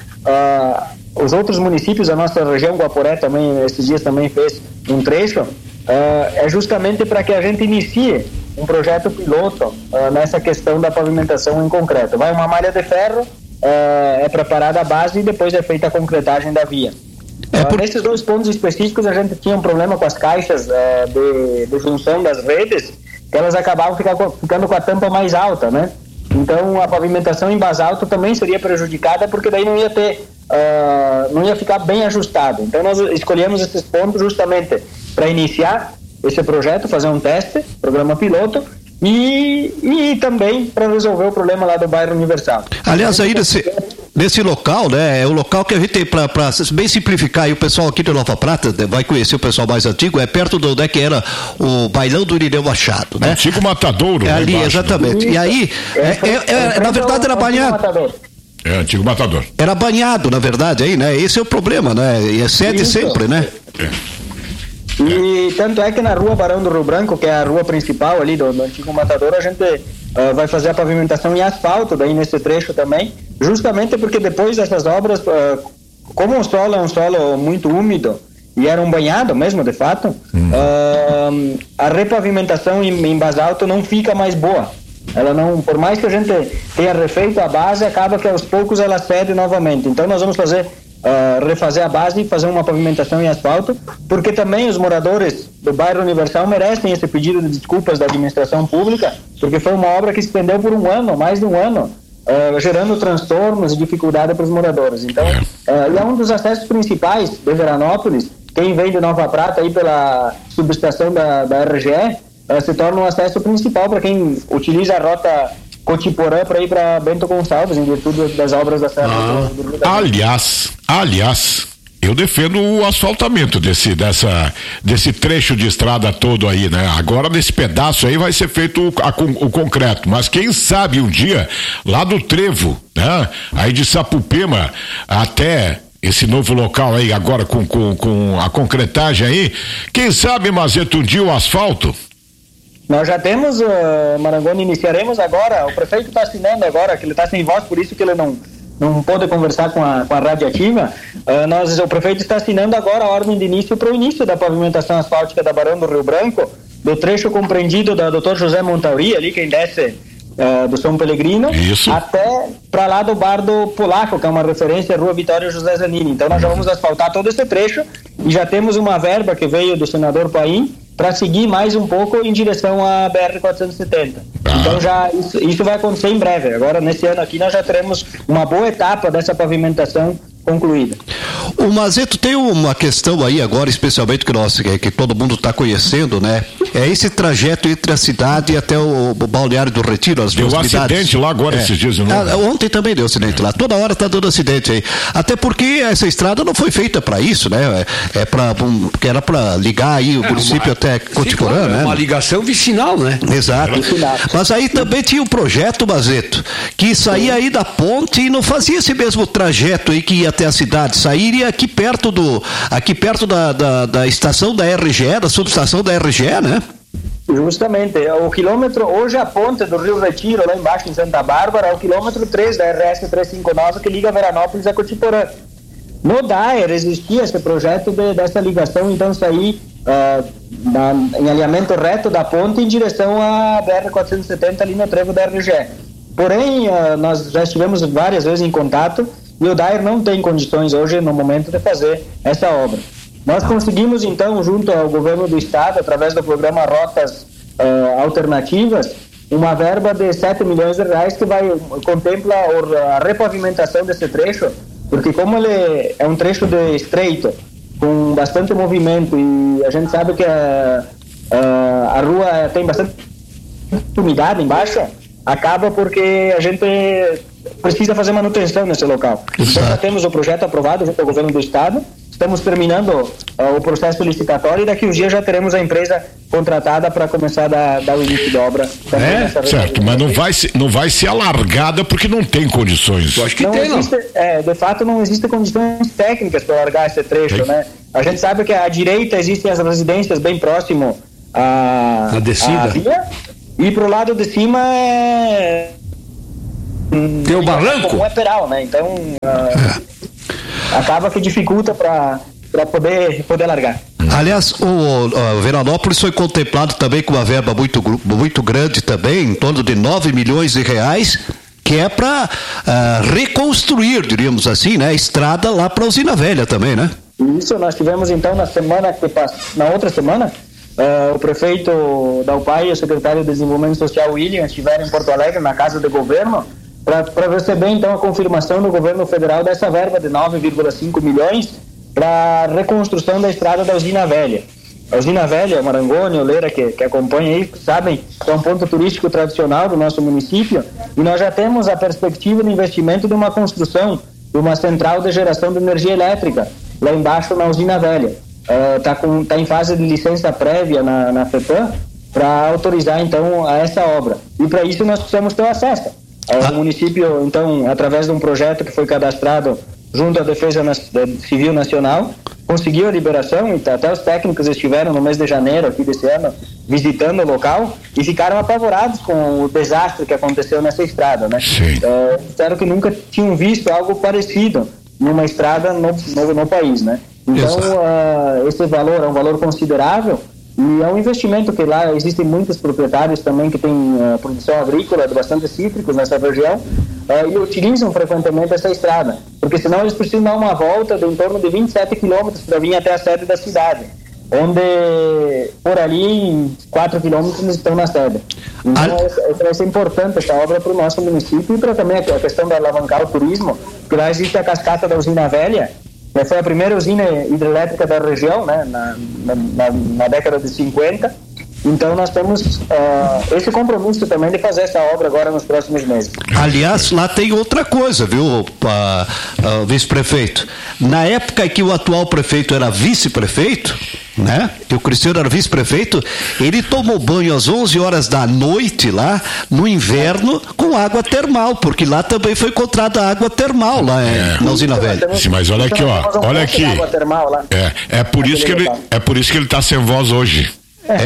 uh, os outros municípios da nossa região, Guaporé também esses dias também fez um trecho, uh, é justamente para que a gente inicie um projeto piloto uh, nessa questão da pavimentação em concreto. Vai uma malha de ferro, uh, é preparada a base e depois é feita a concretagem da via. É por... uh, nesses dois pontos específicos a gente tinha um problema com as caixas uh, de, de junção das redes, que elas acabavam ficando, ficando com a tampa mais alta, né? Então a pavimentação em basalto também seria prejudicada, porque daí não ia ter, uh, não ia ficar bem ajustado. Então nós escolhemos esses pontos justamente para iniciar esse projeto, fazer um teste, programa piloto, e, e também para resolver o problema lá do bairro Universal. Aliás, aí nesse, nesse local, né, é o local que a gente tem para bem simplificar, e o pessoal aqui de Nova Prata vai conhecer o pessoal mais antigo, é perto de onde é que era o bailão do Irineu Machado, né? Antigo Matadouro. É ali, exatamente. Né? E aí, é, é, é, na verdade era banhado. É, antigo Matador. Era banhado, na verdade, aí, né? Esse é o problema, né? E excede sempre, né? É. E tanto é que na rua Barão do Rio Branco, que é a rua principal ali do, do antigo Matador, a gente uh, vai fazer a pavimentação em asfalto daí nesse trecho também, justamente porque depois dessas obras, uh, como o solo é um solo muito úmido e era um banhado mesmo, de fato, hum. uh, a repavimentação em, em basalto não fica mais boa. Ela não, por mais que a gente tenha refeito a base, acaba que aos poucos ela cede novamente. Então nós vamos fazer Uh, refazer a base e fazer uma pavimentação em asfalto, porque também os moradores do bairro Universal merecem esse pedido de desculpas da administração pública, porque foi uma obra que se estendeu por um ano, mais de um ano, uh, gerando transtornos e dificuldade para os moradores. Então, uh, e é um dos acessos principais de Veranópolis. Quem vem de Nova Prata aí pela subestação da, da R G E uh, se torna um acesso principal para quem utiliza a rota Cotiporã para ir para Bento Gonçalves, em virtude das obras da Serra ah, do Rio da Aliás, aliás, eu defendo o asfaltamento desse, dessa, desse trecho de estrada todo aí, né? Agora nesse pedaço aí vai ser feito o, a, o concreto, mas quem sabe um dia, lá do Trevo, né? Aí de Sapupema até esse novo local aí agora com, com, com a concretagem aí, quem sabe, Mazeto, um dia o asfalto? Nós já temos, uh, Marangoni, iniciaremos agora, o prefeito está assinando agora, que ele está sem voz, por isso que ele não, não pôde conversar com a, com a Radioativa. Uh, nós, o prefeito está assinando agora a ordem de início para o início da pavimentação asfáltica da Barão do Rio Branco, do trecho compreendido da doutor José Montauri, ali quem desce uh, do São Pelegrino, isso. Até para lá do Bar do Polaco, que é uma referência à Rua Vitória José Zanini. Então nós já vamos asfaltar todo esse trecho e já temos uma verba que veio do senador Paim para seguir mais um pouco em direção à B R quatrocentos e setenta. Ah. Então já isso, isso vai acontecer em breve. Agora nesse ano aqui nós já teremos uma boa etapa dessa pavimentação concluída. O Mazeto, tem uma questão aí agora, especialmente que, nós, que, que todo mundo está conhecendo, né? É esse trajeto entre a cidade e até o, o Balneário do Retiro, as deu duas cidades. Deu acidente lá agora, é. esses dias, não? Ah, ontem também deu acidente lá. Toda hora está dando acidente aí. Até porque essa estrada não foi feita para isso, né? É, é para um, porque era para ligar aí o é, município uma, até Cotiporã, claro, né? É uma ligação vicinal, né? Exato. Mas aí também tinha um projeto, Mazeto, que saía aí da ponte e não fazia esse mesmo trajeto aí que ia até a cidade, sairia aqui perto do, aqui perto da, da, da estação da R G E, da subestação da R G E, né? Justamente, o quilômetro, hoje a ponte do Rio Retiro, lá embaixo em Santa Bárbara, é o quilômetro três da R S trezentos e cinquenta e nove que liga Veranópolis a Cotiporã. No D A E R existia esse projeto de, dessa ligação, então sair uh, na, em alinhamento reto da ponte em direção à B R quatrocentos e setenta ali no trevo da R G E. Porém, uh, nós já estivemos várias vezes em contato e o Dair não tem condições hoje, no momento, de fazer essa obra. Nós conseguimos, então, junto ao governo do estado, através do programa Rotas uh, Alternativas, uma verba de sete milhões de reais que vai contempla a repavimentação desse trecho, porque como ele é um trecho de estreito, com bastante movimento, e a gente sabe que a, a, a rua tem bastante umidade embaixo, acaba porque a gente precisa fazer manutenção nesse local. Então já temos o projeto aprovado junto ao governo do estado, estamos terminando uh, o processo licitatório e daqui uns dias já teremos a empresa contratada para começar a dar, dar o início da obra. É, certo, mas não vai, ser, não vai ser alargada porque não tem condições. Eu acho que não tem, existe, não. É, de fato não existem condições técnicas para alargar esse trecho, né? A gente sabe que à direita existem as residências bem próximo à, a descida. à via, e pro lado de cima é... tem o barranco? Não é peral, né? Então uh, acaba que dificulta para para poder poder largar. Aliás, o, o Veranópolis foi contemplado também com uma verba muito muito grande também, em torno de nove milhões de reais, que é para uh, reconstruir, diríamos assim, né, a estrada lá para a Usina Velha também, né? Isso, nós tivemos então na semana que passa, na outra semana, uh, o prefeito da U P A I e o secretário de Desenvolvimento Social, William, estiveram em Porto Alegre, na Casa de Governo, para receber então a confirmação do governo federal dessa verba de nove vírgula cinco milhões para reconstrução da estrada da Usina Velha. A Usina Velha, Marangoni, Oleira, que, que acompanha aí, sabem, é um ponto turístico tradicional do nosso município, e nós já temos a perspectiva de investimento de uma construção de uma central de geração de energia elétrica lá embaixo na Usina Velha. Está uh, tá em fase de licença prévia na, na FEPAM para autorizar então a essa obra. E para isso nós precisamos ter acesso. O município, então, através de um projeto que foi cadastrado junto à Defesa Civil Nacional, conseguiu a liberação, e até os técnicos estiveram no mês de janeiro aqui desse ano visitando o local e ficaram apavorados com o desastre que aconteceu nessa estrada, né? Uh, disseram que nunca tinham visto algo parecido numa estrada no, no, no país, né? Então, uh, esse valor é um valor considerável. E é um investimento que lá existem muitos proprietários também que têm uh, produção agrícola de bastante cítricos nessa região uh, e utilizam frequentemente essa estrada, porque senão eles precisam dar uma volta de em torno de vinte e sete quilômetros para vir até a sede da cidade, onde por ali em quatro quilômetros eles estão na sede. Então Al... essa vai ser importante essa obra para o nosso município e para também a questão de alavancar o turismo, porque lá existe a cascata da Usina Velha, que foi a primeira usina hidrelétrica da região, né, na, na, na década de cinquenta. Então nós temos uh, esse compromisso também de fazer essa obra agora nos próximos meses. Aliás, lá tem outra coisa, viu, uh, uh, vice-prefeito? Na época em que o atual prefeito era vice-prefeito, né? E o Cristiano era vice-prefeito, ele tomou banho às onze horas da noite lá, no inverno, com água termal, porque lá também foi encontrada água termal lá é. na Usina Velha. Sim, mas olha aqui, ó, olha aqui. É, é por isso que ele, é por isso que ele tá sem voz hoje. É.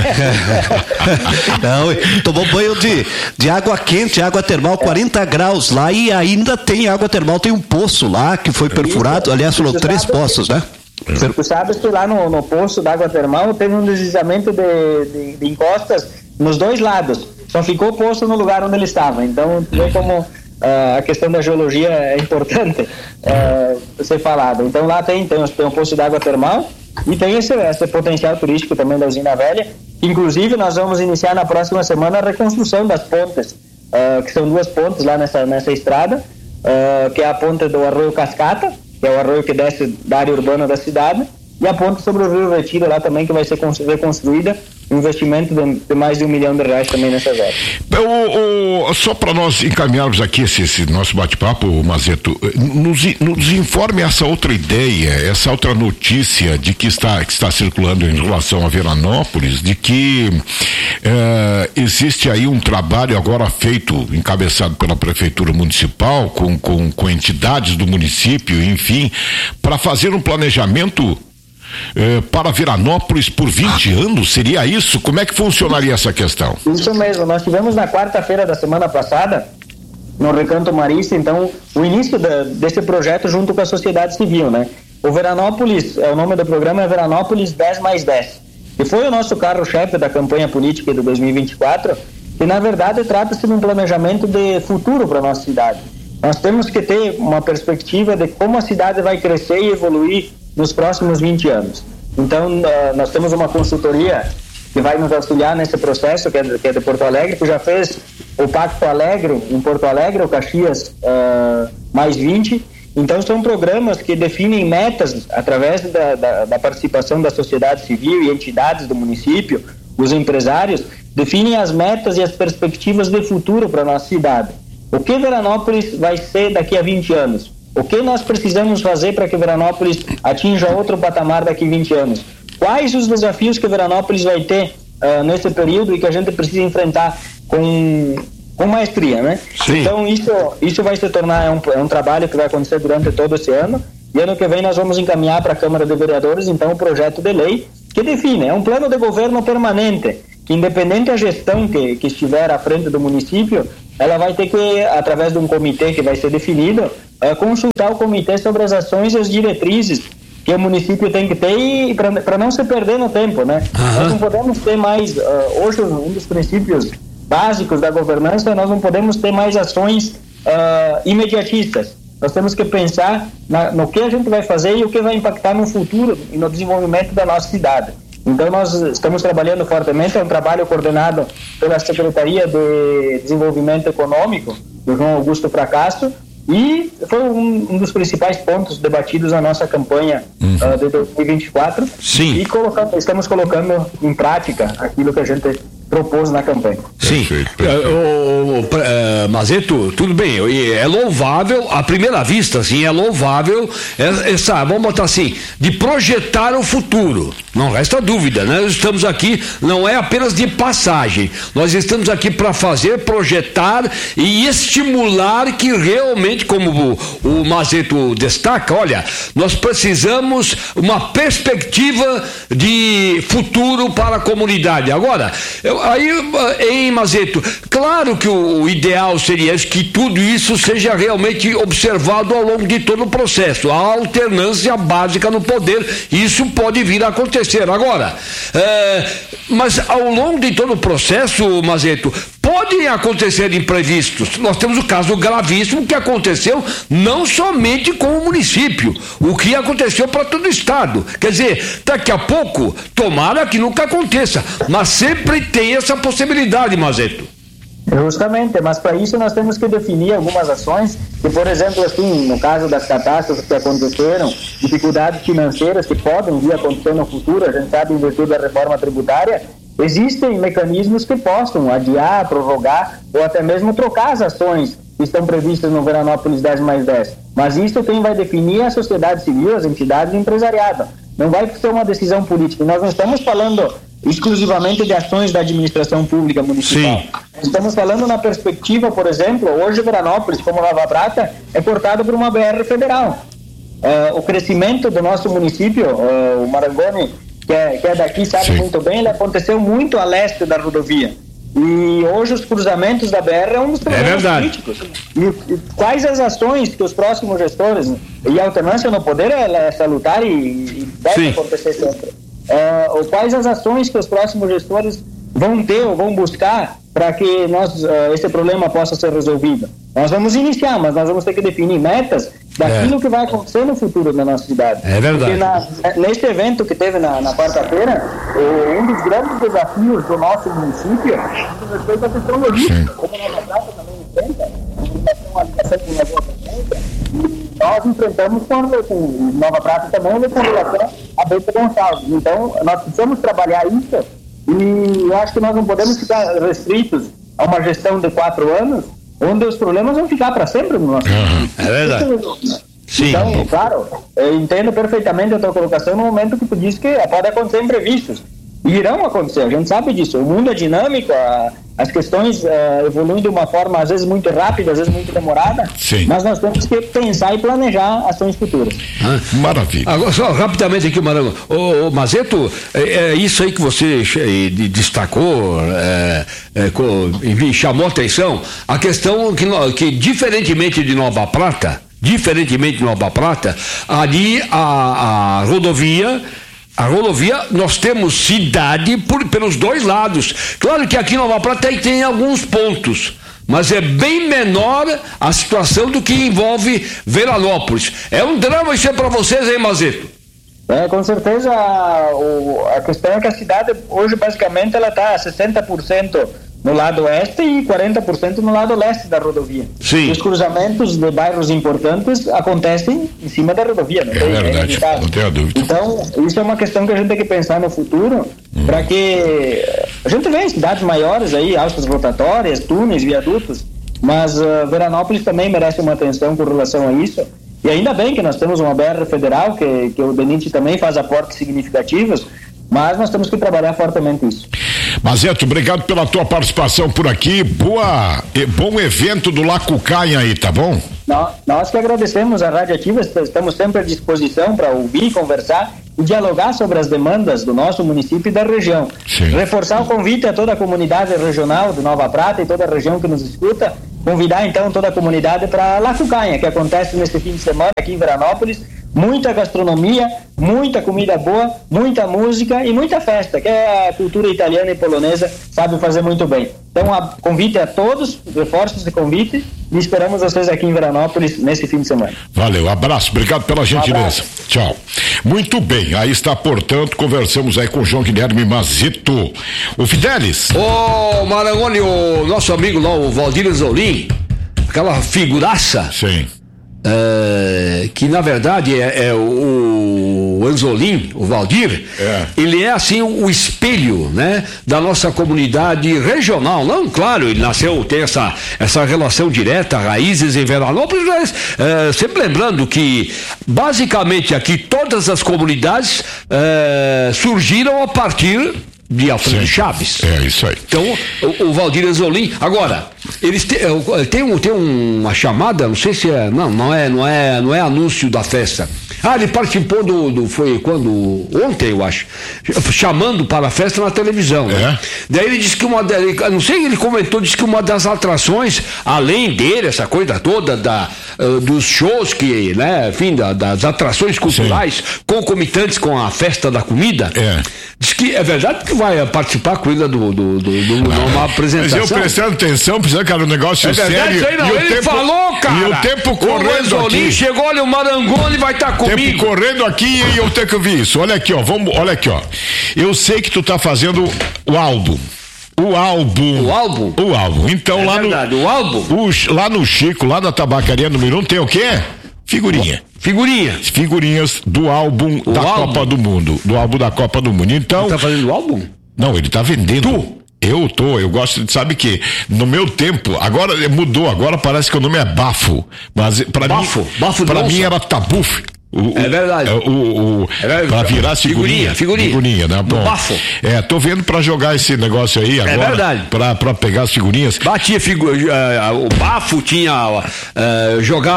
Não, tomou banho de, de água quente, água termal, quarenta graus lá, e ainda tem água termal, tem um poço lá que foi perfurado, aliás, foram três poços, né? Tu sabes que lá no, no poço da água termal teve um deslizamento de, de, de encostas nos dois lados, só ficou o poço no lugar onde ele estava, então vê como uh, a questão da geologia é importante uh, ser falada. Então lá tem, tem, tem um poço de água termal e tem esse, esse potencial turístico também da Usina Velha. Inclusive nós vamos iniciar na próxima semana a reconstrução das pontes, uh, que são duas pontes lá nessa, nessa estrada, uh, que é a ponte do Arroio Cascata, que é o arroio que desce da área urbana da cidade, e a ponte sobre o Rio Retiro lá também, que vai ser reconstruída, um investimento de, de mais de um milhão de reais também nessas áreas. O, o, só para nós encaminharmos aqui esse, esse nosso bate-papo, Mazeto, nos, nos informe essa outra ideia, essa outra notícia de que está, que está circulando em relação a Veranópolis, de que uh, existe aí um trabalho agora feito, encabeçado pela Prefeitura Municipal, com, com, com entidades do município, enfim, para fazer um planejamento Eh, para Veranópolis por vinte anos, seria isso? Como é que funcionaria essa questão? Isso mesmo, nós tivemos na quarta-feira da semana passada, no Recanto Marista, então, o início da, desse projeto junto com a sociedade civil, né? O Veranópolis, é, o nome do programa é Veranópolis dez mais dez, que foi o nosso carro-chefe da campanha política de dois mil e vinte e quatro, que na verdade trata-se de um planejamento de futuro para a nossa cidade. nós temos que ter uma perspectiva de como a cidade vai crescer e evoluir nos próximos vinte anos. Então, uh, nós temos uma consultoria que vai nos auxiliar nesse processo, que é, de, que é de Porto Alegre, que já fez o Pacto Alegre em Porto Alegre, o Caxias uh, mais vinte. Então, são programas que definem metas através da, da, da participação da sociedade civil e entidades do município, os empresários, definem as metas e as perspectivas de futuro para a nossa cidade. O que Veranópolis vai ser daqui a vinte anos? O que nós precisamos fazer para que Veranópolis atinja outro patamar daqui a vinte anos? Quais os desafios que Veranópolis vai ter uh, nesse período e que a gente precisa enfrentar com, com maestria, né? Sim. Então isso, isso vai se tornar é um, é um trabalho que vai acontecer durante todo esse ano, e ano que vem nós vamos encaminhar para a Câmara de Vereadores então o projeto de lei que define, é um plano de governo permanente, que independente da gestão que, que estiver à frente do município, ela vai ter que, através de um comitê que vai ser definido, uh, consultar o comitê sobre as ações e as diretrizes que o município tem que ter, e para não se perder no tempo, né? Uhum. Nós não podemos ter mais, uh, hoje um dos princípios básicos da governança, nós não podemos ter mais ações uh, imediatistas. Nós temos que pensar na, no que a gente vai fazer e o que vai impactar no futuro e no desenvolvimento da nossa cidade. Então nós estamos trabalhando fortemente, é um trabalho coordenado pela Secretaria de Desenvolvimento Econômico, do João Augusto Fracasso, e foi um, um dos principais pontos debatidos na nossa campanha uhum. uh, de dois mil e vinte e quatro. Sim. E colocando, estamos colocando em prática aquilo que a gente propôs na campanha. Sim. Perfeito, perfeito. Uh, uh, uh, Mazeto, tudo bem, é louvável, à primeira vista, assim, é louvável essa, vamos botar assim, de projetar o futuro. Não resta dúvida, né? Nós estamos aqui, não é apenas de passagem, nós estamos aqui para fazer, projetar e estimular que realmente, como o, o Mazeto destaca, olha, nós precisamos uma perspectiva de futuro para a comunidade. Agora, eu, aí, em Mazeto, claro que o, o ideal seria que tudo isso seja realmente observado ao longo de todo o processo, a alternância básica no poder, isso pode vir a acontecer. Agora, é, mas ao longo de todo o processo, Mazeto, podem acontecer imprevistos. Nós temos o caso gravíssimo que aconteceu não somente com o município, o que aconteceu para todo o estado. Quer dizer, daqui a pouco, tomara que nunca aconteça, mas sempre tem essa possibilidade, Mazeto. Justamente, mas para isso nós temos que definir algumas ações que, por exemplo, assim, no caso das catástrofes que aconteceram, dificuldades financeiras que podem vir a acontecer no futuro, a gente sabe, em virtude da reforma tributária, existem mecanismos que possam adiar, prorrogar ou até mesmo trocar as ações que estão previstas no Veranópolis dez mais dez. Mas isso quem vai definir é a sociedade civil, as entidades e o empresariado. Não vai ser uma decisão política. Nós não estamos falando exclusivamente de ações da administração pública municipal. Sim. Estamos falando na perspectiva, por exemplo, hoje Veranópolis, como Nova Prata, é cortado por uma B R federal. Uh, o crescimento do nosso município, uh, o Marangoni, que é, que é daqui, sabe Sim. muito bem, ele aconteceu muito a leste da rodovia. E hoje os cruzamentos da B R é um dos problemas é críticos. E, e quais as ações que os próximos gestores, e a alternância no poder ela é salutar e, e deve Sim. acontecer sempre. Uh, ou quais as ações que os próximos gestores vão ter ou vão buscar para que nós, uh, esse problema possa ser resolvido. Nós vamos iniciar, mas nós vamos ter que definir metas daquilo é. que vai acontecer no futuro da nossa cidade. É verdade. Porque na, neste evento que teve na, na quarta-feira, eh, um dos grandes desafios do nosso município é respeito à questão logística, como a Nova Prata também enfrenta, em relação à ligação com a boa presença, e nós enfrentamos com, com Nova Prata também com relação a Bento Gonçalves. Então, nós precisamos trabalhar isso, e eu acho que nós não podemos ficar restritos a uma gestão de quatro anos, onde os problemas vão ficar para sempre no nosso uhum. É verdade. Sim. Então, claro, eu entendo perfeitamente a tua colocação no momento que tu disse que pode acontecer imprevistos. E irão acontecer, a gente sabe disso. O mundo é dinâmico, a, as questões uh, evoluem de uma forma às vezes muito rápida, às vezes muito demorada. Sim. Mas nós temos que pensar e planejar ações futuras. Ah, maravilha. Agora, só rapidamente aqui, Marango. Ô, ô Mazeto, é, é isso aí que você destacou, é, é, enfim, chamou a atenção, a questão que, que diferentemente de Nova Prata, diferentemente de Nova Prata, ali a, a rodovia A rodovia, nós temos cidade por, pelos dois lados. Claro que aqui em Nova Prata tem, tem alguns pontos, mas é bem menor a situação do que envolve Veranópolis. É um drama isso é para vocês, hein, Mazeto? É, com certeza, a, o, a questão é que a cidade hoje basicamente ela está a sessenta por cento no lado oeste e quarenta por cento no lado leste da rodovia. Sim. Os cruzamentos de bairros importantes acontecem em cima da rodovia, não é tem, verdade, é não tenho dúvida. Então, isso é uma questão que a gente tem que pensar no futuro, hum. para que a gente vê em cidades maiores aí, altas rotatórias, túneis, viadutos, mas uh, Veranópolis também merece uma atenção com relação a isso. E ainda bem que nós temos uma B R federal, que, que o DENIT também faz aportes significativos, mas nós temos que trabalhar fortemente isso. Mazeto, obrigado pela tua participação por aqui. Boa, bom evento do Lacucaia aí, tá bom? Nós, nós que agradecemos a Rádio Ativa, estamos sempre à disposição para ouvir, conversar e dialogar sobre as demandas do nosso município e da região. Sim. Reforçar o convite a toda a comunidade regional de Nova Prata e toda a região que nos escuta, convidar então toda a comunidade para Lacucaia, que acontece neste fim de semana aqui em Veranópolis. Muita gastronomia, muita comida boa, muita música e muita festa, que é a cultura italiana e polonesa sabe fazer muito bem. Então, a convite a todos, reforço esse convite e esperamos vocês aqui em Veranópolis nesse fim de semana. Valeu, abraço, obrigado pela gentileza. Um Tchau. Muito bem, aí está, portanto, conversamos aí com o João Guilherme Mazeto. O Fidelis. Ô, Marangoni, o nosso amigo lá, o Valdir Anzolin, aquela figuraça. Sim. Uh, que na verdade é, é o, o Anzolin, o Valdir, é. ele é assim o, o espelho, né, da nossa comunidade regional. Não, claro, ele nasceu, tem essa, essa relação direta, raízes em Veranópolis, mas uh, sempre lembrando que basicamente aqui todas as comunidades uh, surgiram a partir de Alfredo Chaves. É isso aí. Então, o, o Valdir Anzolin, agora, eles te, tem, um, tem uma chamada, não sei se é, não, não é, não é, não é anúncio da festa. Ah, ele participou do, do foi quando, ontem eu acho, chamando para a festa na televisão, né? É. Daí ele disse que uma, não sei, ele comentou, disse que uma das atrações, além dele, essa coisa toda da, uh, dos shows que, né, enfim, da, das atrações culturais, sim, concomitantes com a festa da comida, é. Diz que é verdade que vai participar com ele do, do, do, do numa apresentação. Mas eu prestando atenção, precisando, cara, um negócio é verdade, sério. Isso aí não. E o ele tempo, falou, cara. E o tempo correndo o aqui. Chegou, olha, o Marangoni vai estar tá comigo. Tempo correndo aqui e eu tenho que ouvir isso. Olha aqui, ó, vamos, olha aqui, ó. Eu sei que tu tá fazendo o álbum. O álbum. O álbum? O álbum. Então é lá verdade, no. O álbum? O, lá no Chico, lá na tabacaria número um, tem o quê? Figurinha. Figurinha. Figurinhas do álbum o da álbum? Copa do Mundo. Do álbum da Copa do Mundo. Então. Ele tá fazendo o álbum? Não, ele tá vendendo. Tu? Eu tô, eu gosto de, sabe que no meu tempo, agora mudou, agora parece que o nome é Bafo. Mas pra Bafo? mim, Bafo pra de mim onça? era Tabuf. O, é verdade. O, o, o, é verdade. Pra virar figurinha. Figurinha. Figurinha, né? Bom, bafo. É, tô vendo pra jogar esse negócio aí agora. É verdade. Pra, pra pegar as figurinhas. Batia figura, uh, o bafo tinha uh,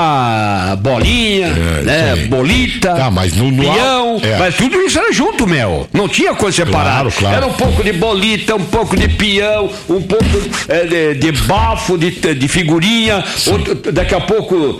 jogar bolinha, é, né? Bolita, tá, mas no, no peão, é. mas tudo isso era junto, Mel. Não tinha coisa separada. Claro, claro. Era um pouco de bolita, um pouco de peão, um pouco uh, de, de bafo, de, de figurinha. Outro, daqui a pouco, uh,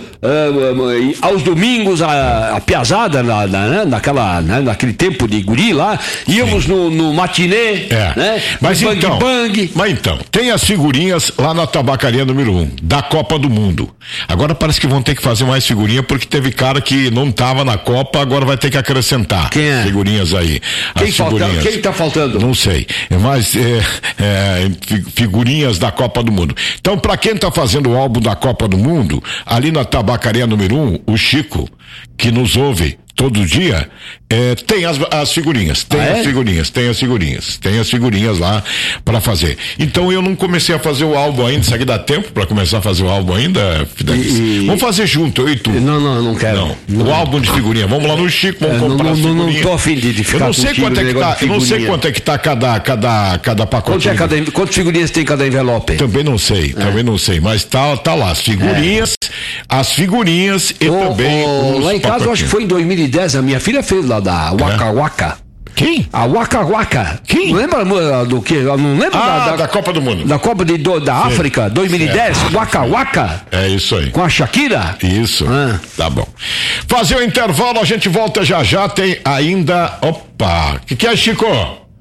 uh, aos domingos, a, a piazada na, na, né? Naquela, né? Naquele tempo de guri lá, íamos no, no matinê, é. né? Mas bang, então, bang. mas então, tem as figurinhas lá na tabacaria número um, da Copa do Mundo. Agora parece que vão ter que fazer mais figurinha, porque teve cara que não tava na Copa, agora vai ter que acrescentar. Quem é? Figurinhas aí. Quem, as falta, figurinhas. quem tá faltando? Não sei, mas é, é, figurinhas da Copa do Mundo. Então, pra quem tá fazendo o álbum da Copa do Mundo, ali na tabacaria número um, o Chico, que nos ouve todo dia, é, tem as, as figurinhas, tem ah, as é? figurinhas, tem as figurinhas, tem as figurinhas lá pra fazer. Então eu não comecei a fazer o álbum ainda, isso aqui dá tempo pra começar a fazer o álbum ainda? E... Vamos fazer junto, eu e tu. Não, não, não quero. Não. Não. O álbum de figurinha, vamos lá no Chico, vamos é, comprar não, as não, figurinhas. não tô afim de, de ficar eu não sei quanto é que tá, eu não sei quanto é que tá cada, cada, cada pacote. Quanto é cada, quantas figurinhas tem cada envelope? Também não sei, é. também não sei, mas tá, tá lá, as figurinhas, é. as figurinhas e oh, também oh, os lá em casa, eu acho que foi em dois mil e dez, a minha filha fez lá da Waka é. Waka. Quem? A Waka Waka. Quem? Não lembra do que? Não lembra ah, da, da, da Copa do Mundo. Da Copa de, do, da Sim. África, dois mil e dez, é. Waka Waka. É isso aí. Com a Shakira? Isso. Ah. Tá bom. Fazer o intervalo, a gente volta já já, tem ainda... Opa! O que, que é, Chico?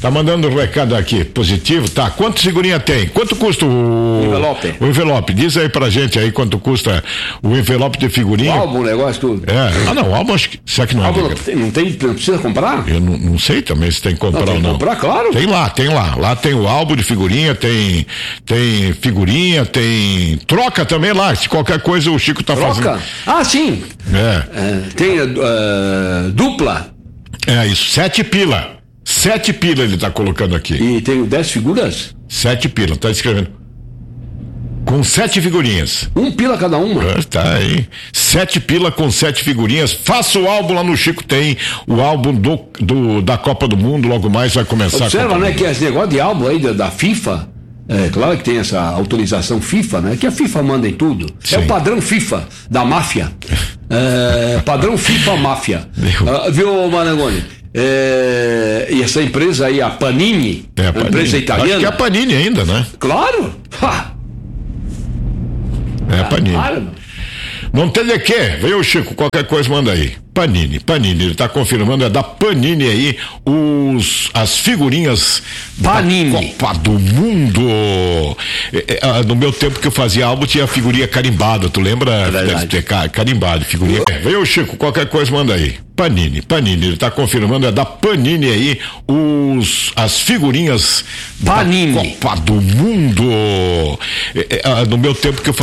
Tá mandando um recado aqui, positivo, tá? Quanto figurinha tem? Quanto custa o... envelope? O envelope. Diz aí pra gente aí quanto custa o envelope de figurinha. O álbum, o negócio tudo. É. Ah, não, o álbum acho que... Será que não é? Álbum não tem, não tem, não precisa comprar? Eu não, não sei também se tem que comprar não, tem ou não. comprar, claro. Tem lá, tem lá. Lá tem o álbum de figurinha, tem, tem figurinha, tem troca também lá. Se qualquer coisa o Chico tá troca? fazendo. Ah, sim. É. é tem uh, dupla. É isso, sete pila. Sete pila ele tá colocando aqui. E tem dez figuras? Sete pila, tá escrevendo. Com sete figurinhas. Um pila cada uma. É, tá aí. Sete pila com sete figurinhas. Faça o álbum lá no Chico, tem o álbum do, do, da Copa do Mundo, logo mais vai começar. Observa, né, que esse negócio de álbum aí da, da FIFA, é claro que tem essa autorização FIFA, né, que a FIFA manda em tudo. Sim. É o padrão FIFA da máfia. É, padrão FIFA máfia. Uh, viu, Marangoni? É, e essa empresa aí, a Panini, é, a, a Panini. empresa italiana. Acho que é a Panini ainda, né? Claro! Ha! É a Panini. Claro. Não tem de quê? Veio o Chico, qualquer coisa manda aí. Panini, Panini, ele tá confirmando, é da Panini aí, os, as figurinhas Panini. da Copa do Mundo. É, é, no meu tempo que eu fazia álbum tinha figurinha carimbada, tu lembra? É Deve ter carimbado, figurinha. É, veio o Chico, qualquer coisa manda aí. Panini, Panini, ele tá confirmando, é da Panini aí, os, as figurinhas Panini. da Copa do Mundo. É, é, no meu tempo que eu